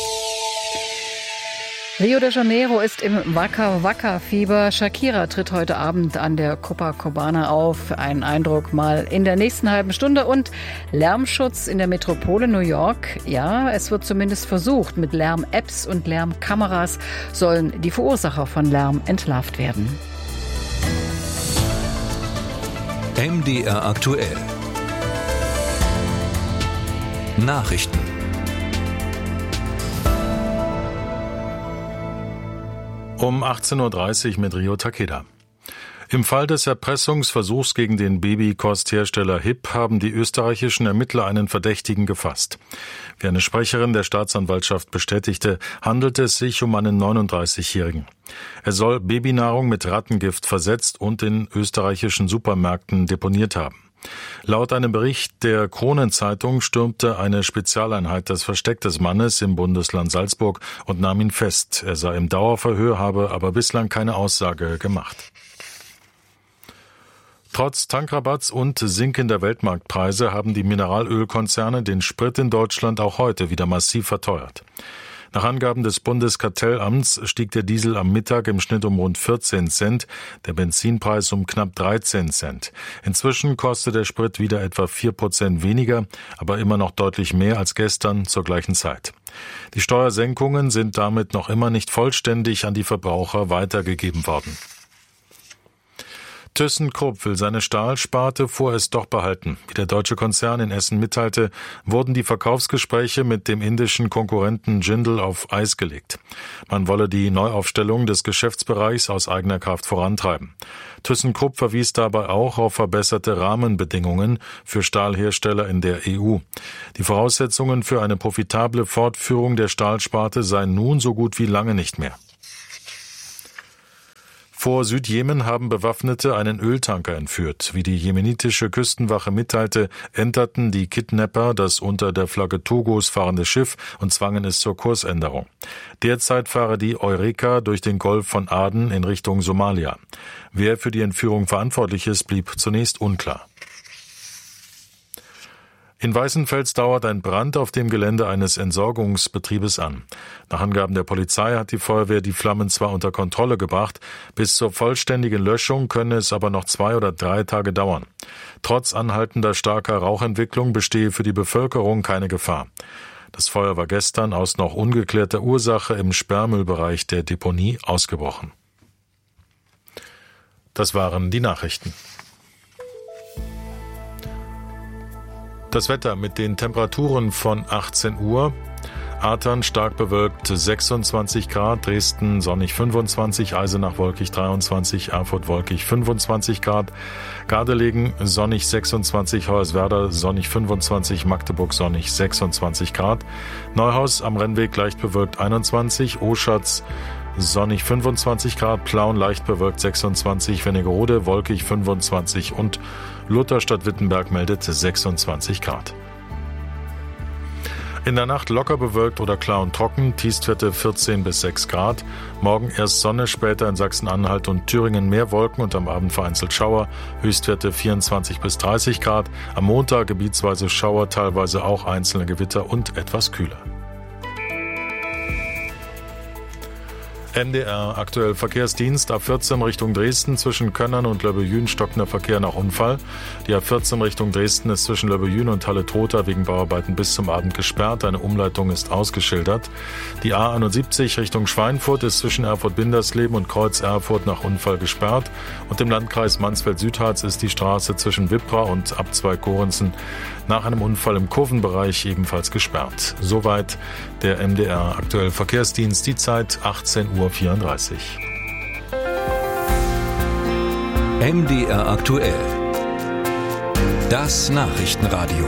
Rio de Janeiro ist im Waka-Waka-Fieber. Shakira tritt heute Abend an der Copacabana auf. Ein Eindruck mal in der nächsten halben Stunde. Und Lärmschutz in der Metropole New York. Ja, es wird zumindest versucht. Mit Lärm-Apps und Lärmkameras sollen die Verursacher von Lärm entlarvt werden. M D R aktuell. Nachrichten. Um achtzehn Uhr dreißig mit Rio Takeda. Im Fall des Erpressungsversuchs gegen den Babykosthersteller H I P haben die österreichischen Ermittler einen Verdächtigen gefasst. Wie eine Sprecherin der Staatsanwaltschaft bestätigte, handelt es sich um einen neununddreißigjährigen. Er soll Babynahrung mit Rattengift versetzt und in österreichischen Supermärkten deponiert haben. Laut einem Bericht der Kronenzeitung stürmte eine Spezialeinheit das Versteck des Mannes im Bundesland Salzburg und nahm ihn fest. Er sei im Dauerverhör, habe aber bislang keine Aussage gemacht. Trotz Tankrabatts und sinkender Weltmarktpreise haben die Mineralölkonzerne den Sprit in Deutschland auch heute wieder massiv verteuert. Nach Angaben des Bundeskartellamts stieg der Diesel am Mittag im Schnitt um rund vierzehn Cent, der Benzinpreis um knapp dreizehn Cent. Inzwischen kostet der Sprit wieder etwa vier Prozent weniger, aber immer noch deutlich mehr als gestern zur gleichen Zeit. Die Steuersenkungen sind damit noch immer nicht vollständig an die Verbraucher weitergegeben worden. ThyssenKrupp will seine Stahlsparte vorerst doch behalten. Wie der deutsche Konzern in Essen mitteilte, wurden die Verkaufsgespräche mit dem indischen Konkurrenten Jindal auf Eis gelegt. Man wolle die Neuaufstellung des Geschäftsbereichs aus eigener Kraft vorantreiben. ThyssenKrupp verwies dabei auch auf verbesserte Rahmenbedingungen für Stahlhersteller in der E U. Die Voraussetzungen für eine profitable Fortführung der Stahlsparte seien nun so gut wie lange nicht mehr. Vor Südjemen haben Bewaffnete einen Öltanker entführt. Wie die jemenitische Küstenwache mitteilte, enterten die Kidnapper das unter der Flagge Togos fahrende Schiff und zwangen es zur Kursänderung. Derzeit fahre die Eureka durch den Golf von Aden in Richtung Somalia. Wer für die Entführung verantwortlich ist, blieb zunächst unklar. In Weißenfels dauert ein Brand auf dem Gelände eines Entsorgungsbetriebes an. Nach Angaben der Polizei hat die Feuerwehr die Flammen zwar unter Kontrolle gebracht, bis zur vollständigen Löschung könne es aber noch zwei oder drei Tage dauern. Trotz anhaltender starker Rauchentwicklung bestehe für die Bevölkerung keine Gefahr. Das Feuer war gestern aus noch ungeklärter Ursache im Sperrmüllbereich der Deponie ausgebrochen. Das waren die Nachrichten. Das Wetter mit den Temperaturen von achtzehn Uhr. Athern stark bewölkt sechsundzwanzig Grad, Dresden sonnig fünfundzwanzig, Eisenach wolkig dreiundzwanzig, Erfurt wolkig fünfundzwanzig Grad, Gardelegen sonnig sechsundzwanzig, Hoyerswerda sonnig fünfundzwanzig, Magdeburg sonnig sechsundzwanzig Grad, Neuhaus am Rennweg leicht bewölkt einundzwanzig, Oschatz sonnig fünfundzwanzig Grad, Plauen leicht bewölkt sechsundzwanzig, Wernigerode wolkig fünfundzwanzig und Lutherstadt-Wittenberg meldet sechsundzwanzig Grad. In der Nacht locker bewölkt oder klar und trocken, Tiefstwerte vierzehn bis sechs Grad. Morgen erst Sonne, später in Sachsen-Anhalt und Thüringen mehr Wolken und am Abend vereinzelt Schauer, Höchstwerte vierundzwanzig bis dreißig Grad. Am Montag gebietsweise Schauer, teilweise auch einzelne Gewitter und etwas kühler. M D R aktuell Verkehrsdienst A vierzehn Richtung Dresden zwischen Könnern und Löbbejün stockender Verkehr nach Unfall. Die A vierzehn Richtung Dresden ist zwischen Löbbejün und Halle-Trotha wegen Bauarbeiten bis zum Abend gesperrt. Eine Umleitung ist ausgeschildert. Die A einundsiebzig Richtung Schweinfurt ist zwischen Erfurt-Bindersleben und Kreuz-Erfurt nach Unfall gesperrt. Und im Landkreis Mansfeld-Südharz ist die Straße zwischen Wippra und Abzweig-Gorenzen nach einem Unfall im Kurvenbereich ebenfalls gesperrt. Soweit der M D R aktuell Verkehrsdienst. Die Zeit achtzehn Uhr vierunddreißig. M D R aktuell. Das Nachrichtenradio.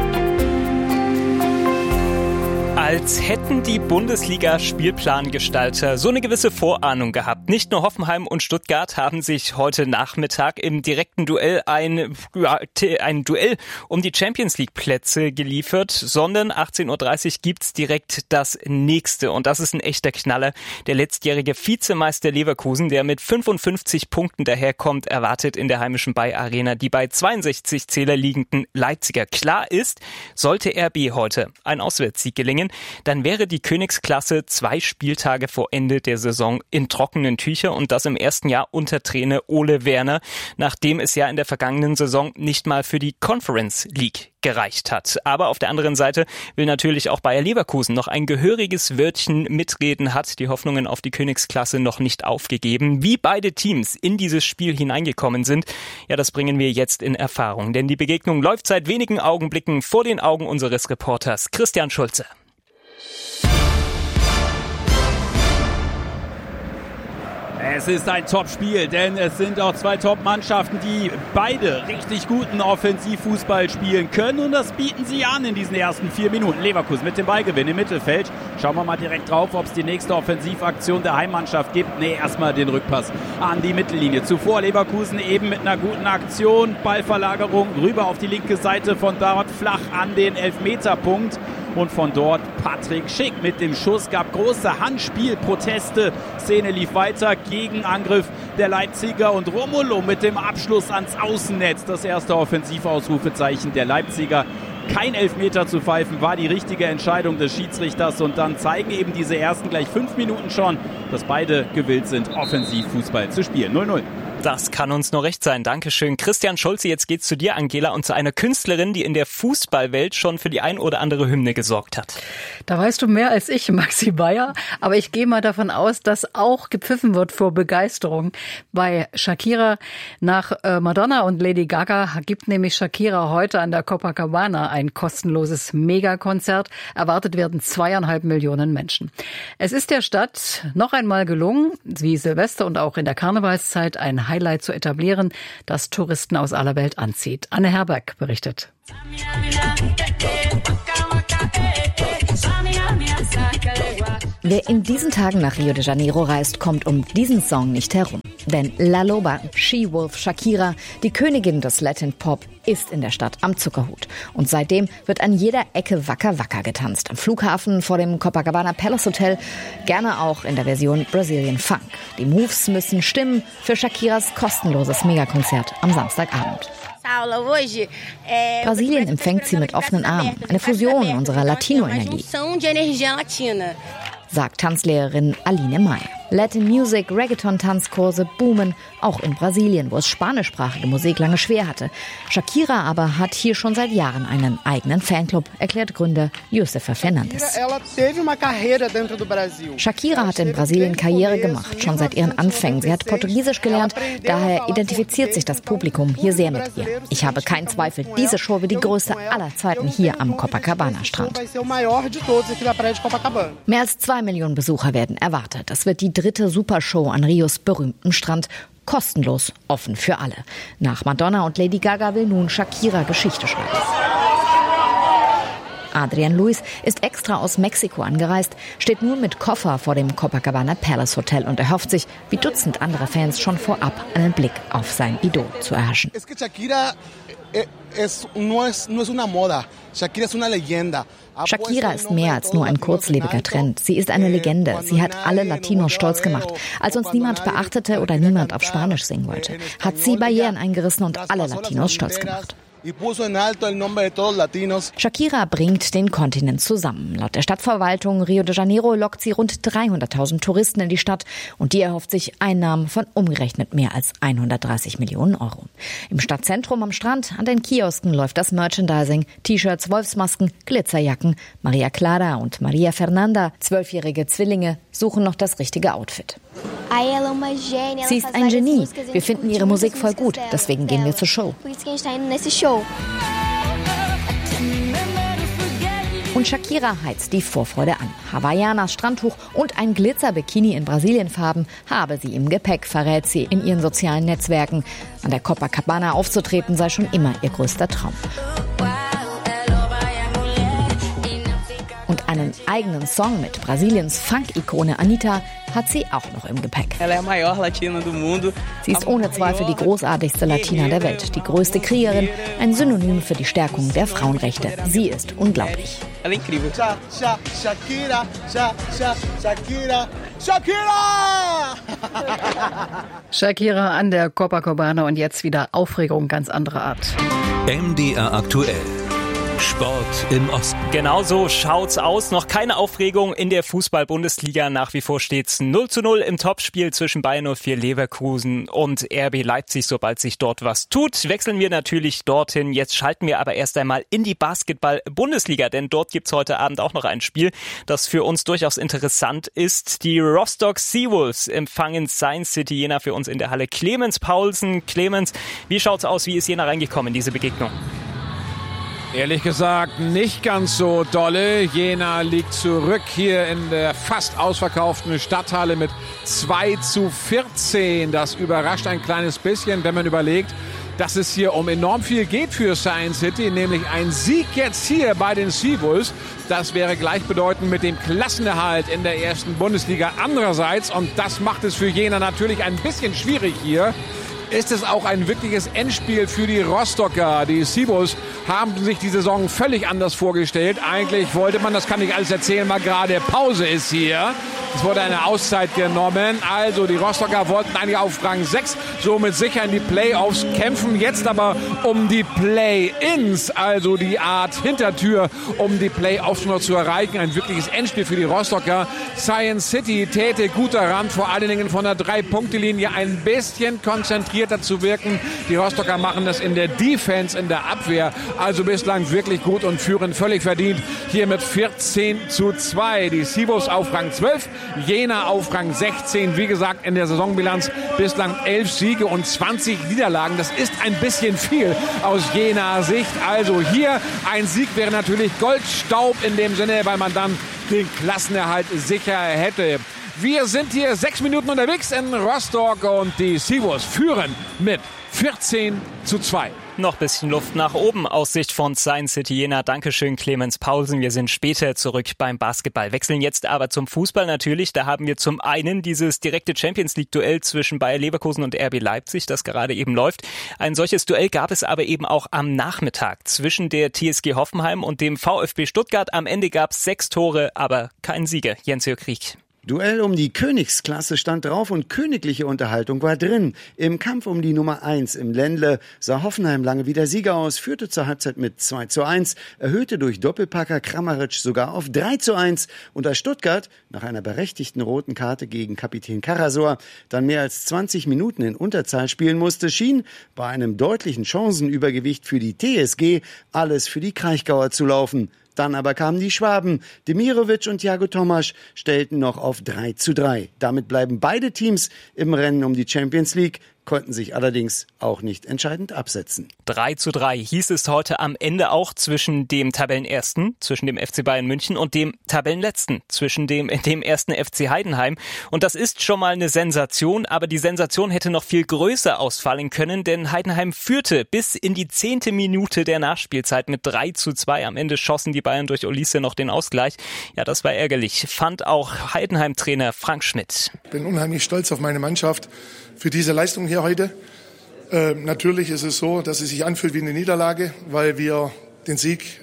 Als hätten die Bundesliga-Spielplangestalter so eine gewisse Vorahnung gehabt. Nicht nur Hoffenheim und Stuttgart haben sich heute Nachmittag im direkten Duell ein, ja, ein Duell um die Champions-League-Plätze geliefert, sondern achtzehn Uhr dreißig gibt's direkt das nächste. Und das ist ein echter Knaller. Der letztjährige Vizemeister Leverkusen, der mit fünfundfünfzig Punkten daherkommt, erwartet in der heimischen Bay-Arena die bei zweiundsechzig Zähler liegenden Leipziger. Klar ist, sollte R B heute ein Auswärtssieg gelingen, dann wäre die Königsklasse zwei Spieltage vor Ende der Saison in trockenen Tüchern und das im ersten Jahr unter Trainer Ole Werner, nachdem es ja in der vergangenen Saison nicht mal für die Conference League gereicht hat. Aber auf der anderen Seite will natürlich auch Bayer Leverkusen noch ein gehöriges Wörtchen mitreden, hat die Hoffnungen auf die Königsklasse noch nicht aufgegeben. Wie beide Teams in dieses Spiel hineingekommen sind, ja, das bringen wir jetzt in Erfahrung, denn die Begegnung läuft seit wenigen Augenblicken vor den Augen unseres Reporters Christian Schulze. Es ist ein Top-Spiel, denn es sind auch zwei Top-Mannschaften, die beide richtig guten Offensivfußball spielen können und das bieten sie an in diesen ersten vier Minuten. Leverkusen mit dem Ballgewinn im Mittelfeld. Schauen wir mal direkt drauf, ob es die nächste Offensivaktion der Heimmannschaft gibt. Nee, erstmal den Rückpass an die Mittellinie. Zuvor Leverkusen eben mit einer guten Aktion, Ballverlagerung rüber auf die linke Seite, von dort flach an den Elfmeterpunkt. Und von dort Patrick Schick mit dem Schuss, gab große Handspielproteste. Szene lief weiter, Gegenangriff der Leipziger und Romulo mit dem Abschluss ans Außennetz. Das erste Offensivausrufezeichen der Leipziger. Kein Elfmeter zu pfeifen, war die richtige Entscheidung des Schiedsrichters. Und dann zeigen eben diese ersten gleich fünf Minuten schon, dass beide gewillt sind, Offensivfußball zu spielen. null null. Das kann uns nur recht sein. Dankeschön. Christian Schulze, jetzt geht's zu dir, Angela, und zu einer Künstlerin, die in der Fußballwelt schon für die ein oder andere Hymne gesorgt hat. Da weißt du mehr als ich, Maxi Bayer. Aber ich gehe mal davon aus, dass auch gepfiffen wird vor Begeisterung. Bei Shakira nach äh, Madonna und Lady Gaga gibt nämlich Shakira heute an der Copacabana ein kostenloses Megakonzert. Erwartet werden zweieinhalb Millionen Menschen. Es ist der Stadt noch einmal gelungen, wie Silvester und auch in der Karnevalszeit, ein Highlight zu etablieren, das Touristen aus aller Welt anzieht. Anne Herberg berichtet. Wer in diesen Tagen nach Rio de Janeiro reist, kommt um diesen Song nicht herum. Denn La Loba, She-Wolf Shakira, die Königin des Latin Pop, ist in der Stadt am Zuckerhut. Und seitdem wird an jeder Ecke Waka Waka getanzt. Am Flughafen, vor dem Copacabana Palace Hotel, gerne auch in der Version Brazilian Funk. Die Moves müssen stimmen für Shakiras kostenloses Megakonzert am Samstagabend. Brasilien empfängt sie mit offenen Armen. Eine Fusion unserer Latino-Energie, sagt Tanzlehrerin Aline Meyer. Latin Music, Reggaeton-Tanzkurse boomen, auch in Brasilien, wo es spanischsprachige Musik lange schwer hatte. Shakira aber hat hier schon seit Jahren einen eigenen Fanclub, erklärt Gründer Josefa Fernandes. Shakira hat in Brasilien Karriere gemacht, schon seit ihren Anfängen. Sie hat Portugiesisch gelernt, daher identifiziert sich das Publikum hier sehr mit ihr. Ich habe keinen Zweifel, diese Show wird die größte aller Zeiten hier am Copacabana-Strand. Mehr als zwei Millionen Besucher werden erwartet. Das wird die dritte Supershow an Rios berühmtem Strand. Kostenlos, offen für alle. Nach Madonna und Lady Gaga will nun Shakira Geschichte schreiben. Adrian Luis ist extra aus Mexiko angereist, steht nun mit Koffer vor dem Copacabana Palace Hotel und erhofft sich, wie Dutzend andere Fans, schon vorab einen Blick auf sein Idol zu erhaschen. Shakira ist mehr als nur ein kurzlebiger Trend. Sie ist eine Legende. Sie hat alle Latinos stolz gemacht. Als uns niemand beachtete oder niemand auf Spanisch singen wollte, hat sie Barrieren eingerissen und alle Latinos stolz gemacht. Shakira bringt den Kontinent zusammen. Laut der Stadtverwaltung Rio de Janeiro lockt sie rund dreihunderttausend Touristen in die Stadt und die erhofft sich Einnahmen von umgerechnet mehr als hundertdreißig Millionen Euro. Im Stadtzentrum am Strand, an den Kiosken läuft das Merchandising, T-Shirts, Wolfsmasken, Glitzerjacken. Maria Clara und Maria Fernanda, zwölfjährige Zwillinge, suchen noch das richtige Outfit. Sie ist ein Genie. Wir finden ihre Musik voll gut, deswegen gehen wir zur Show. Und Shakira heizt die Vorfreude an. Hawaiianas Strandtuch und ein Glitzer-Bikini in Brasilienfarben habe sie im Gepäck, verrät sie in ihren sozialen Netzwerken. An der Copacabana aufzutreten sei schon immer ihr größter Traum. Und einen eigenen Song mit Brasiliens Funk-Ikone Anitta hat sie auch noch im Gepäck. Sie ist ohne Zweifel die großartigste Latina der Welt, die größte Kriegerin, ein Synonym für die Stärkung der Frauenrechte. Sie ist unglaublich. Shakira an der Copacabana und jetzt wieder Aufregung ganz anderer Art. M D R aktuell. Sport im Osten. Genau so schaut's aus. Noch keine Aufregung in der Fußball-Bundesliga. Nach wie vor steht's null zu null im Topspiel zwischen Bayern null vier Leverkusen und R B Leipzig. Sobald sich dort was tut, wechseln wir natürlich dorthin. Jetzt schalten wir aber erst einmal in die Basketball-Bundesliga, denn dort gibt's heute Abend auch noch ein Spiel, das für uns durchaus interessant ist. Die Rostock Seawolves empfangen Science City Jena für uns in der Halle. Clemens Paulsen. Clemens, wie schaut's aus? Wie ist Jena reingekommen in diese Begegnung? Ehrlich gesagt nicht ganz so dolle. Jena liegt zurück hier in der fast ausverkauften Stadthalle mit zwei zu vierzehn. Das überrascht ein kleines bisschen, wenn man überlegt, dass es hier um enorm viel geht für Science City, nämlich ein Sieg jetzt hier bei den Seawolves. Das wäre gleichbedeutend mit dem Klassenerhalt in der ersten Bundesliga andererseits. Und das macht es für Jena natürlich ein bisschen schwierig hier. Ist es auch ein wirkliches Endspiel für die Rostocker. Die Seawolves haben sich die Saison völlig anders vorgestellt. Eigentlich wollte man, das kann ich alles erzählen, mal gerade Pause ist hier. Es wurde eine Auszeit genommen. Also die Rostocker wollten eigentlich auf Rang sechs somit sicher in die Playoffs kämpfen. Jetzt aber um die Play-Ins, also die Art Hintertür, um die Playoffs noch zu erreichen. Ein wirkliches Endspiel für die Rostocker. Science City täte gut daran, vor allen Dingen von der Drei-Punkte-Linie ein bisschen konzentrierter zu wirken. Die Rostocker machen das in der Defense, in der Abwehr, also bislang wirklich gut und führen völlig verdient hier mit vierzehn zu zwei. Die Sivos auf Rang zwölf, Jena auf Rang sechzehn. Wie gesagt, in der Saisonbilanz bislang elf Siege und zwanzig Niederlagen. Das ist ein bisschen viel aus Jenaer Sicht. Also hier ein Sieg wäre natürlich Goldstaub in dem Sinne, weil man dann den Klassenerhalt sicher hätte. Wir sind hier sechs Minuten unterwegs in Rostock und die Sivos führen mit vierzehn zu zwei. Noch ein bisschen Luft nach oben aus Sicht von Science City Jena. Dankeschön, Clemens Paulsen. Wir sind später zurück beim Basketball. Wechseln jetzt aber zum Fußball natürlich. Da haben wir zum einen dieses direkte Champions-League-Duell zwischen Bayer Leverkusen und R B Leipzig, das gerade eben läuft. Ein solches Duell gab es aber eben auch am Nachmittag zwischen der T S G Hoffenheim und dem VfB Stuttgart. Am Ende gab es sechs Tore, aber keinen Sieger. Jens-Jörg Rieck. Duell um die Königsklasse stand drauf und königliche Unterhaltung war drin. Im Kampf um die Nummer eins im Ländle sah Hoffenheim lange wieder Sieger aus, führte zur Halbzeit mit zwei zu eins, erhöhte durch Doppelpacker Kramaric sogar auf drei zu eins und als Stuttgart nach einer berechtigten roten Karte gegen Kapitän Karasor dann mehr als zwanzig Minuten in Unterzahl spielen musste, schien bei einem deutlichen Chancenübergewicht für die T S G alles für die Kraichgauer zu laufen. Dann aber kamen die Schwaben. Demirovic und Thiago Tomasch stellten noch auf drei zu drei. Damit bleiben beide Teams im Rennen um die Champions League, konnten sich allerdings auch nicht entscheidend absetzen. drei zu drei hieß es heute am Ende auch zwischen dem Tabellenersten, zwischen dem F C Bayern München und dem Tabellenletzten, zwischen dem, dem ersten F C Heidenheim. Und das ist schon mal eine Sensation, aber die Sensation hätte noch viel größer ausfallen können, denn Heidenheim führte bis in die zehnte Minute der Nachspielzeit mit drei zu zwei. Am Ende schossen die Bayern durch Olise noch den Ausgleich. Ja, das war ärgerlich, fand auch Heidenheim-Trainer Frank Schmidt. Ich bin unheimlich stolz auf meine Mannschaft für diese Leistung hier heute. Äh, natürlich ist es so, dass es sich anfühlt wie eine Niederlage, weil wir den Sieg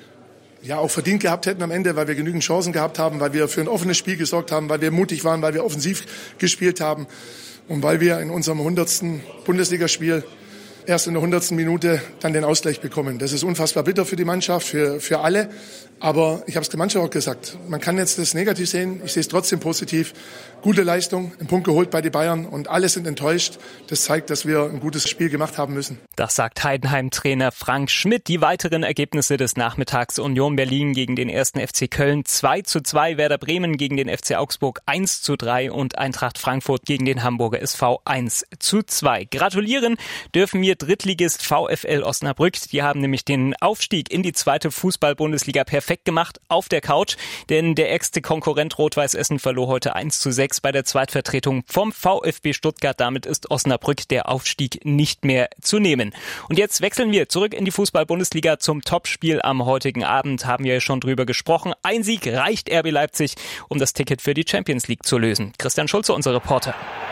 ja auch verdient gehabt hätten am Ende, weil wir genügend Chancen gehabt haben, weil wir für ein offenes Spiel gesorgt haben, weil wir mutig waren, weil wir offensiv gespielt haben und weil wir in unserem hundertsten Bundesligaspiel erst in der hundertsten Minute dann den Ausgleich bekommen. Das ist unfassbar bitter für die Mannschaft, für, für alle. Aber ich habe es der Mannschaft auch gesagt, man kann jetzt das negativ sehen, ich sehe es trotzdem positiv. Gute Leistung, einen Punkt geholt bei den Bayern und alle sind enttäuscht. Das zeigt, dass wir ein gutes Spiel gemacht haben müssen. Das sagt Heidenheim-Trainer Frank Schmidt. Die weiteren Ergebnisse des Nachmittags: Union Berlin gegen den ersten F C Köln zwei zu zwei, Werder Bremen gegen den F C Augsburg eins zu drei und Eintracht Frankfurt gegen den Hamburger S V eins zu zwei. Gratulieren dürfen wir Drittligist VfL Osnabrück. Die haben nämlich den Aufstieg in die zweite Fußball-Bundesliga perfekt gemacht auf der Couch, denn der ärgste Konkurrent Rot-Weiß Essen verlor heute eins zu sechs bei der Zweitvertretung vom VfB Stuttgart. Damit ist Osnabrück der Aufstieg nicht mehr zu nehmen. Und jetzt wechseln wir zurück in die Fußball-Bundesliga zum Topspiel am heutigen Abend. Haben wir ja schon drüber gesprochen. Ein Sieg reicht R B Leipzig, um das Ticket für die Champions League zu lösen. Christian Schulze, unser Reporter.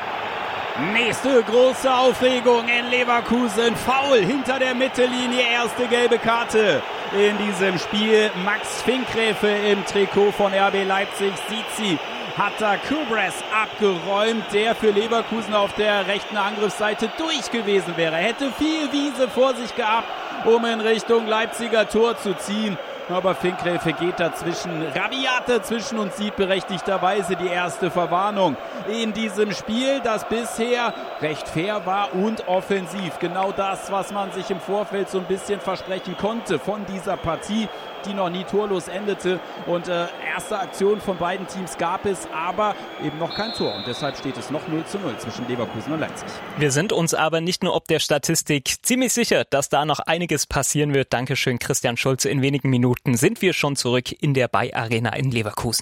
Nächste große Aufregung in Leverkusen. Foul hinter der Mittellinie. Erste gelbe Karte in diesem Spiel. Max Finkgräfe im Trikot von R B Leipzig sieht sie. Hat da Kubres abgeräumt, der für Leverkusen auf der rechten Angriffsseite durch gewesen wäre. Hätte viel Wiese vor sich gehabt, um in Richtung Leipziger Tor zu ziehen. Aber Finkgräfe geht dazwischen, rabiat dazwischen und sieht berechtigterweise die erste Verwarnung in diesem Spiel, das bisher recht fair war und offensiv. Genau das, was man sich im Vorfeld so ein bisschen versprechen konnte von dieser Partie, die noch nie torlos endete. Und äh, erste Aktion von beiden Teams gab es, aber eben noch kein Tor. Und deshalb steht es noch null zu null zwischen Leverkusen und Leipzig. Wir sind uns aber nicht nur ob der Statistik ziemlich sicher, dass da noch einiges passieren wird. Dankeschön, Christian Schulze. In wenigen Minuten sind wir schon zurück in der Bay Arena in Leverkusen.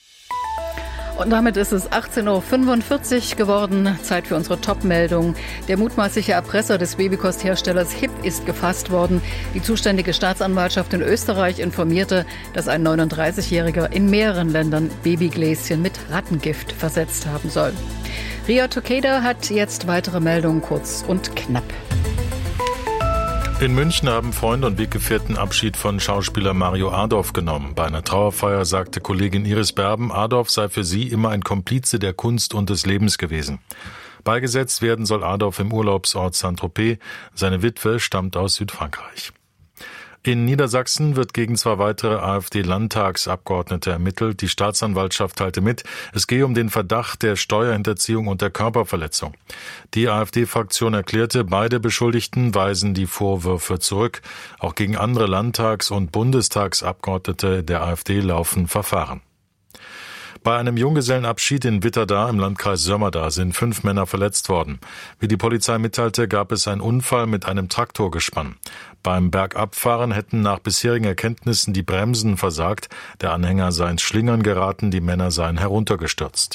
Und damit ist es achtzehn Uhr fünfundvierzig geworden. Zeit für unsere Top-Meldung. Der mutmaßliche Erpresser des Babykostherstellers H I P ist gefasst worden. Die zuständige Staatsanwaltschaft in Österreich informierte, dass ein neununddreißigjähriger in mehreren Ländern Babygläschen mit Rattengift versetzt haben soll. Ria Tokeda hat jetzt weitere Meldungen kurz und knapp. In München haben Freunde und Weggefährten Abschied von Schauspieler Mario Adorf genommen. Bei einer Trauerfeier sagte Kollegin Iris Berben, Adorf sei für sie immer ein Komplize der Kunst und des Lebens gewesen. Beigesetzt werden soll Adorf im Urlaubsort Saint-Tropez. Seine Witwe stammt aus Südfrankreich. In Niedersachsen wird gegen zwei weitere AfD-Landtagsabgeordnete ermittelt. Die Staatsanwaltschaft teilte mit, es gehe um den Verdacht der Steuerhinterziehung und der Körperverletzung. Die AfD-Fraktion erklärte, beide Beschuldigten weisen die Vorwürfe zurück. Auch gegen andere Landtags- und Bundestagsabgeordnete der AfD laufen Verfahren. Bei einem Junggesellenabschied in Witterda im Landkreis Sömmerda sind fünf Männer verletzt worden. Wie die Polizei mitteilte, gab es einen Unfall mit einem Traktorgespann. Beim Bergabfahren hätten nach bisherigen Erkenntnissen die Bremsen versagt. Der Anhänger sei ins Schlingern geraten, die Männer seien heruntergestürzt.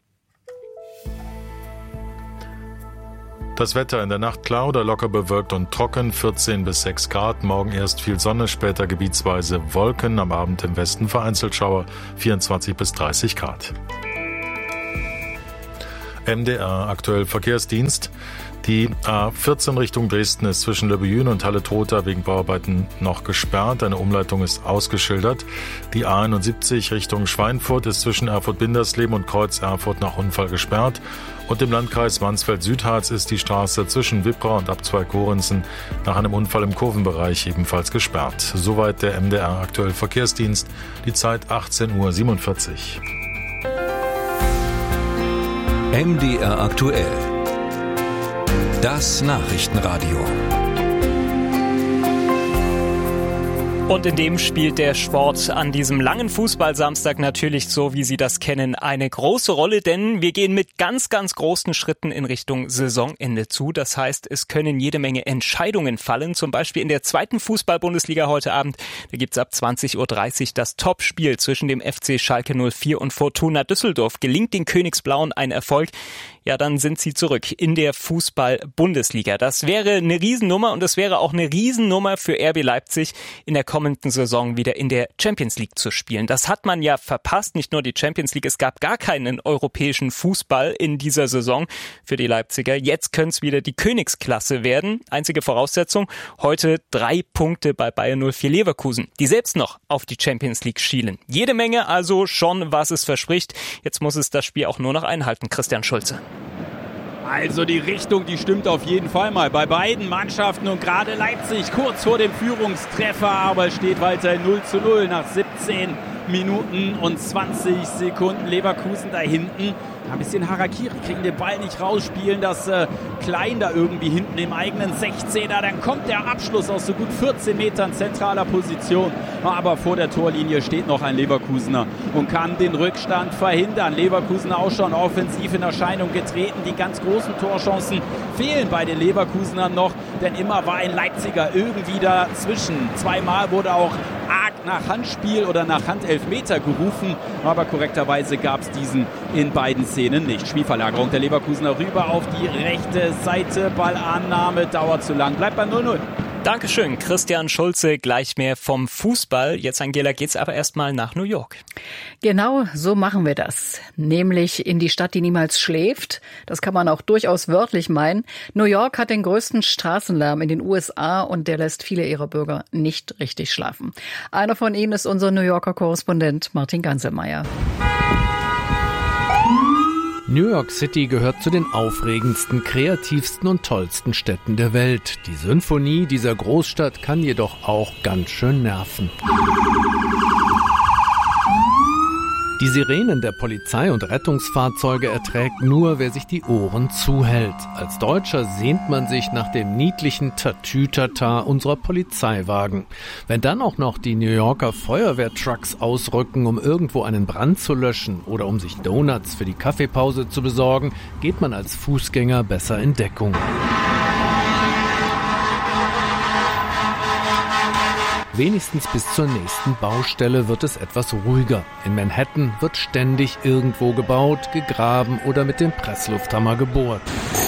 Das Wetter in der Nacht klar oder locker bewölkt und trocken, vierzehn bis sechs Grad. Morgen erst viel Sonne, später gebietsweise Wolken, am Abend im Westen vereinzelt Schauer, vierundzwanzig bis dreißig Grad. M D R aktuell Verkehrsdienst. Die A vierzehn Richtung Dresden ist zwischen Löbejün und Halle-Trotha wegen Bauarbeiten noch gesperrt. Eine Umleitung ist ausgeschildert. Die A einundsiebzig Richtung Schweinfurt ist zwischen Erfurt-Bindersleben und Kreuz Erfurt nach Unfall gesperrt. Und im Landkreis Mansfeld-Südharz ist die Straße zwischen Wippra und Abzweig Gorenzen nach einem Unfall im Kurvenbereich ebenfalls gesperrt. Soweit der M D R aktuell Verkehrsdienst. Die Zeit achtzehn Uhr siebenundvierzig. M D R aktuell. Das Nachrichtenradio. Und in dem spielt der Sport an diesem langen Fußballsamstag natürlich, so wie Sie das kennen, eine große Rolle, denn wir gehen mit ganz, ganz großen Schritten in Richtung Saisonende zu. Das heißt, es können jede Menge Entscheidungen fallen, zum Beispiel in der zweiten Fußball-Bundesliga heute Abend. Da gibt's ab zwanzig Uhr dreißig das Topspiel zwischen dem F C Schalke null vier und Fortuna Düsseldorf. Gelingt den Königsblauen ein Erfolg, ja, dann sind sie zurück in der Fußball-Bundesliga. Das wäre eine Riesennummer und es wäre auch eine Riesennummer für R B Leipzig, in der kommenden Saison wieder in der Champions League zu spielen. Das hat man ja verpasst, nicht nur die Champions League, es gab gar keinen europäischen Fußball in dieser Saison für die Leipziger. Jetzt könnte es wieder die Königsklasse werden. Einzige Voraussetzung, heute drei Punkte bei Bayer null vier Leverkusen, die selbst noch auf die Champions League schielen. Jede Menge also schon, was es verspricht. Jetzt muss es das Spiel auch nur noch einhalten. Christian Schulze. Also die Richtung, die stimmt auf jeden Fall mal bei beiden Mannschaften und gerade Leipzig kurz vor dem Führungstreffer, aber es steht weiter null zu null nach siebzehn Minuten und zwanzig Sekunden. Leverkusen da hinten. Ein bisschen Harakiri, kriegen den Ball nicht raus, spielen das äh, Klein da irgendwie hinten im eigenen sechzehner. Dann kommt der Abschluss aus so gut vierzehn Metern zentraler Position. Aber vor der Torlinie steht noch ein Leverkusener und kann den Rückstand verhindern. Leverkusen auch schon offensiv in Erscheinung getreten. Die ganz großen Torchancen fehlen bei den Leverkusenern noch, denn immer war ein Leipziger irgendwie dazwischen. Zweimal wurde auch arg nach Handspiel oder nach Handelfmeter gerufen, aber korrekterweise gab es diesen in beiden Szenen nicht. Spielverlagerung der Leverkusener rüber auf die rechte Seite. Ballannahme dauert zu lang. Bleibt beim null null. Dankeschön, Christian Schulze. Gleich mehr vom Fußball. Jetzt, Angela, geht's aber erstmal nach New York. Genau, so machen wir das. Nämlich in die Stadt, die niemals schläft. Das kann man auch durchaus wörtlich meinen. New York hat den größten Straßenlärm in den U S A und der lässt viele ihrer Bürger nicht richtig schlafen. Einer von ihnen ist unser New Yorker Korrespondent Martin Ganselmeier. New York City gehört zu den aufregendsten, kreativsten und tollsten Städten der Welt. Die Symphonie dieser Großstadt kann jedoch auch ganz schön nerven. Die Sirenen der Polizei und Rettungsfahrzeuge erträgt nur, wer sich die Ohren zuhält. Als Deutscher sehnt man sich nach dem niedlichen Tatütata unserer Polizeiwagen. Wenn dann auch noch die New Yorker Feuerwehrtrucks ausrücken, um irgendwo einen Brand zu löschen oder um sich Donuts für die Kaffeepause zu besorgen, geht man als Fußgänger besser in Deckung. Wenigstens bis zur nächsten Baustelle wird es etwas ruhiger. In Manhattan wird ständig irgendwo gebaut, gegraben oder mit dem Presslufthammer gebohrt.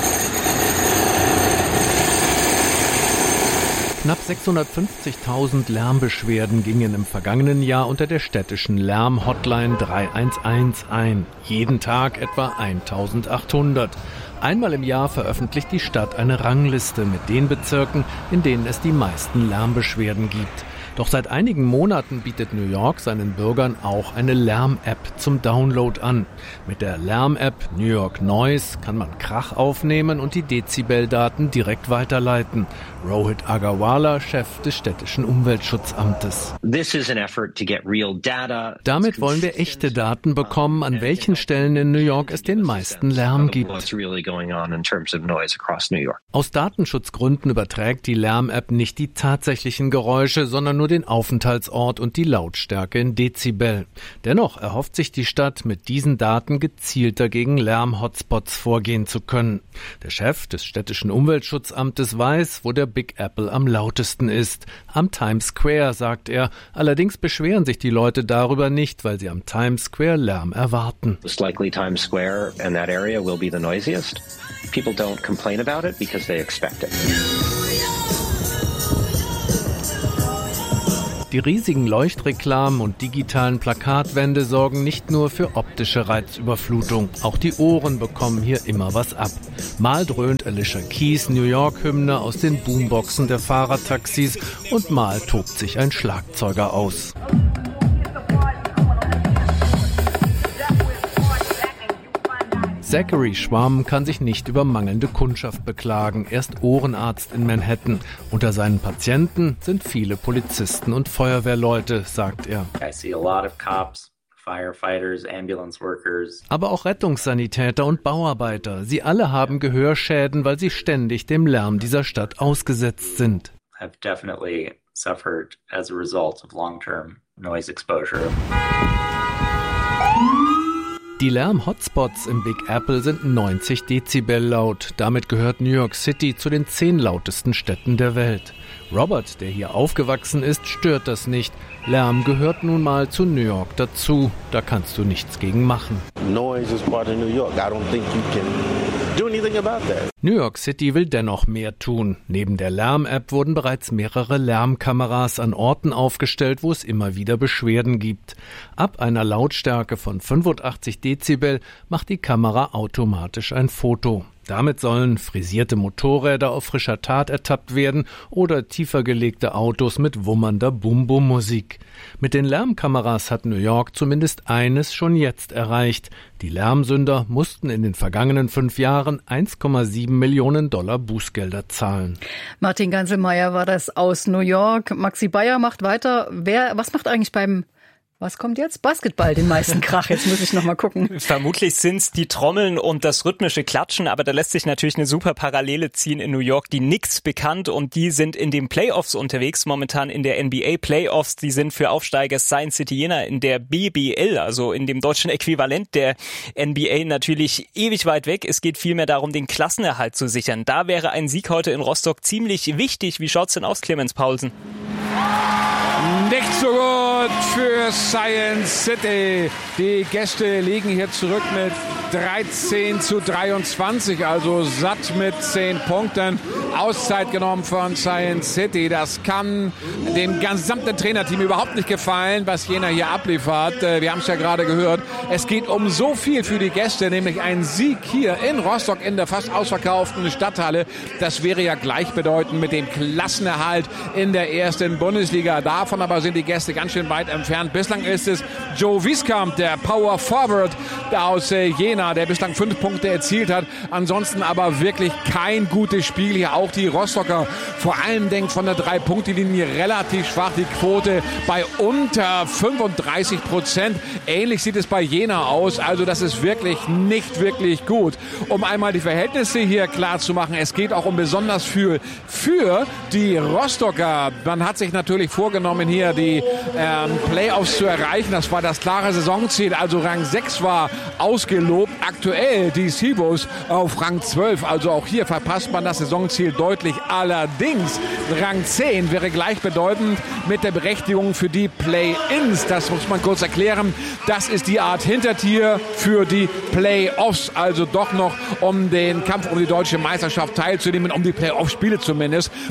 Knapp sechshundertfünfzigtausend Lärmbeschwerden gingen im vergangenen Jahr unter der städtischen Lärm-Hotline drei eins eins ein. Jeden Tag etwa eintausendachthundert. Einmal im Jahr veröffentlicht die Stadt eine Rangliste mit den Bezirken, in denen es die meisten Lärmbeschwerden gibt. Doch seit einigen Monaten bietet New York seinen Bürgern auch eine Lärm-App zum Download an. Mit der Lärm-App New York Noise kann man Krach aufnehmen und die Dezibeldaten direkt weiterleiten. Rohit Agarwala, Chef des städtischen Umweltschutzamtes. Damit wollen wir echte Daten bekommen, an welchen Stellen in New York es den meisten Lärm gibt. Aus Datenschutzgründen überträgt die Lärm-App nicht die tatsächlichen Geräusche, sondern nur den Aufenthaltsort und die Lautstärke in Dezibel. Dennoch erhofft sich die Stadt, mit diesen Daten gezielter gegen Lärm-Hotspots vorgehen zu können. Der Chef des städtischen Umweltschutzamtes weiß, wo der Big Apple am lautesten ist. Am Times Square, sagt er. Allerdings beschweren sich die Leute darüber nicht, weil sie am Times Square Lärm erwarten. Most likely Times Square and that area will be the noisiest. People don't complain about it because they expect it. Die riesigen Leuchtreklamen und digitalen Plakatwände sorgen nicht nur für optische Reizüberflutung. Auch die Ohren bekommen hier immer was ab. Mal dröhnt Alicia Keys New York-Hymne aus den Boomboxen der Fahrradtaxis und mal tobt sich ein Schlagzeuger aus. Zachary Schwamm kann sich nicht über mangelnde Kundschaft beklagen. Er ist Ohrenarzt in Manhattan. Unter seinen Patienten sind viele Polizisten und Feuerwehrleute, sagt er. I see a lot of cops, firefighters, ambulance workers. Aber auch Rettungssanitäter und Bauarbeiter. Sie alle haben Gehörschäden, weil sie ständig dem Lärm dieser Stadt ausgesetzt sind. Have definitely suffered as a result of long-term noise exposure. Die Lärm-Hotspots im Big Apple sind neunzig Dezibel laut. Damit gehört New York City zu den zehn lautesten Städten der Welt. Robert, der hier aufgewachsen ist, stört das nicht. Lärm gehört nun mal zu New York dazu. Da kannst du nichts gegen machen. Noise is part of New York. I don't think you can do anything about that. New York City will dennoch mehr tun. Neben der Lärm-App wurden bereits mehrere Lärmkameras an Orten aufgestellt, wo es immer wieder Beschwerden gibt. Ab einer Lautstärke von fünfundachtzig Dezibel macht die Kamera automatisch ein Foto. Damit sollen frisierte Motorräder auf frischer Tat ertappt werden oder tiefer gelegte Autos mit wummernder Bum-Bum-Musik. Mit den Lärmkameras hat New York zumindest eines schon jetzt erreicht. Die Lärmsünder mussten in den vergangenen fünf Jahren eins Komma sieben Millionen Dollar Bußgelder zahlen. Martin Ganselmeier war das aus New York. Maxi Bayer macht weiter. Wer, was macht eigentlich beim Was kommt jetzt? Basketball, den meisten Krach. Jetzt muss ich noch mal gucken. Vermutlich sind's die Trommeln und das rhythmische Klatschen, aber da lässt sich natürlich eine super Parallele ziehen in New York. Die Knicks bekannt und die sind in den Playoffs unterwegs, momentan in der N B A Playoffs. Die sind für Aufsteiger Science City Jena in der B B L, also in dem deutschen Äquivalent der N B A, natürlich ewig weit weg. Es geht vielmehr darum, den Klassenerhalt zu sichern. Da wäre ein Sieg heute in Rostock ziemlich wichtig. Wie schaut's denn aus, Clemens Paulsen? Nicht so gut für Science City. Die Gäste liegen hier zurück mit dreizehn zu dreiundzwanzig, also satt mit zehn Punkten. Auszeit genommen von Science City. Das kann dem gesamten Trainerteam überhaupt nicht gefallen, was Jena hier abliefert. Wir haben es ja gerade gehört. Es geht um so viel für die Gäste, nämlich ein Sieg hier in Rostock in der fast ausverkauften Stadthalle. Das wäre ja gleichbedeutend mit dem Klassenerhalt in der ersten Bundesliga. Davon aber sind die Gäste ganz schön weit entfernt. Bislang ist es Joe Wieskamp, der Power Forward aus Jena, der bislang fünf Punkte erzielt hat. Ansonsten aber wirklich kein gutes Spiel hier. Auch die Rostocker, vor allem denkt von der Drei-Punkte-Linie relativ schwach. Die Quote bei unter fünfunddreißig Prozent. Ähnlich sieht es bei Jena aus. Also das ist wirklich nicht wirklich gut. Um einmal die Verhältnisse hier klar zu machen, es geht auch um besonders viel für die Rostocker. Man hat sich natürlich vorgenommen, hier die ähm, Playoffs zu erreichen. Das war das klare Saisonziel. Also Rang sechs war ausgelobt. Aktuell die Seabos auf Rang zwölf. Also auch hier verpasst man das Saisonziel deutlich. Allerdings Rang zehn wäre gleichbedeutend mit der Berechtigung für die Play-Ins. Das muss man kurz erklären. Das ist die Art Hintertier für die Play-Offs. Also doch noch um den Kampf um die deutsche Meisterschaft teilzunehmen, um die Play-Off-Spiele zumindest.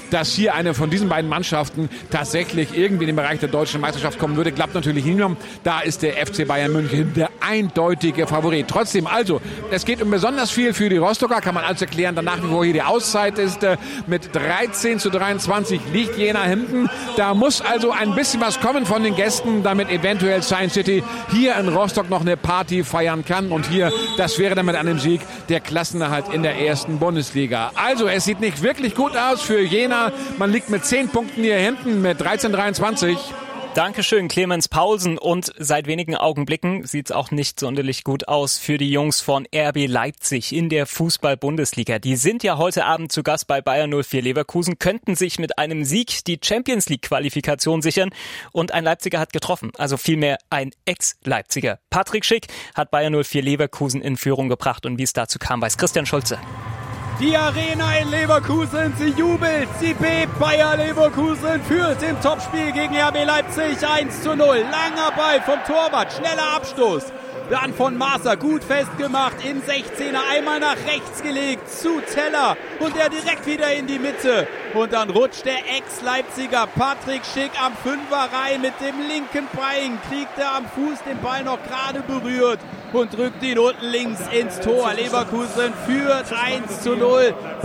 dass hier eine von diesen beiden Mannschaften tatsächlich irgendwie in den Bereich der deutschen Meisterschaft kommen würde, klappt natürlich nicht mehr. Da ist der F C Bayern München der eindeutige Favorit. Trotzdem also, es geht um besonders viel für die Rostocker, kann man alles erklären. Dann nach wie vor hier die Auszeit ist äh, mit dreizehn zu dreiundzwanzig liegt Jena hinten. Da muss also ein bisschen was kommen von den Gästen, damit eventuell Science City hier in Rostock noch eine Party feiern kann. Und hier, das wäre dann mit einem Sieg der Klassenerhalt in der ersten Bundesliga. Also es sieht nicht wirklich gut aus für Jena. Man liegt mit zehn Punkten hier hinten mit dreizehn dreiundzwanzig. Dankeschön, Clemens Paulsen. Und seit wenigen Augenblicken sieht es auch nicht sonderlich gut aus für die Jungs von R B Leipzig in der Fußball-Bundesliga. Die sind ja heute Abend zu Gast bei Bayer null vier Leverkusen, könnten sich mit einem Sieg die Champions-League-Qualifikation sichern. Und ein Leipziger hat getroffen, also vielmehr ein Ex-Leipziger. Patrick Schick hat Bayer null vier Leverkusen in Führung gebracht. Und wie es dazu kam, weiß Christian Schulze. Die Arena in Leverkusen, sie jubelt, sie bebt. Bayer Leverkusen führt im Topspiel gegen R B Leipzig eins zu null. Langer Ball vom Torwart, schneller Abstoß. Dann von Maaßer gut festgemacht, in sechzehner einmal nach rechts gelegt zu Teller und der direkt wieder in die Mitte. Und dann rutscht der Ex-Leipziger Patrick Schick am Fünfer rein mit dem linken Bein, kriegt er am Fuß den Ball noch gerade berührt und drückt ihn unten links ins Tor. Leverkusen führt eins zu null.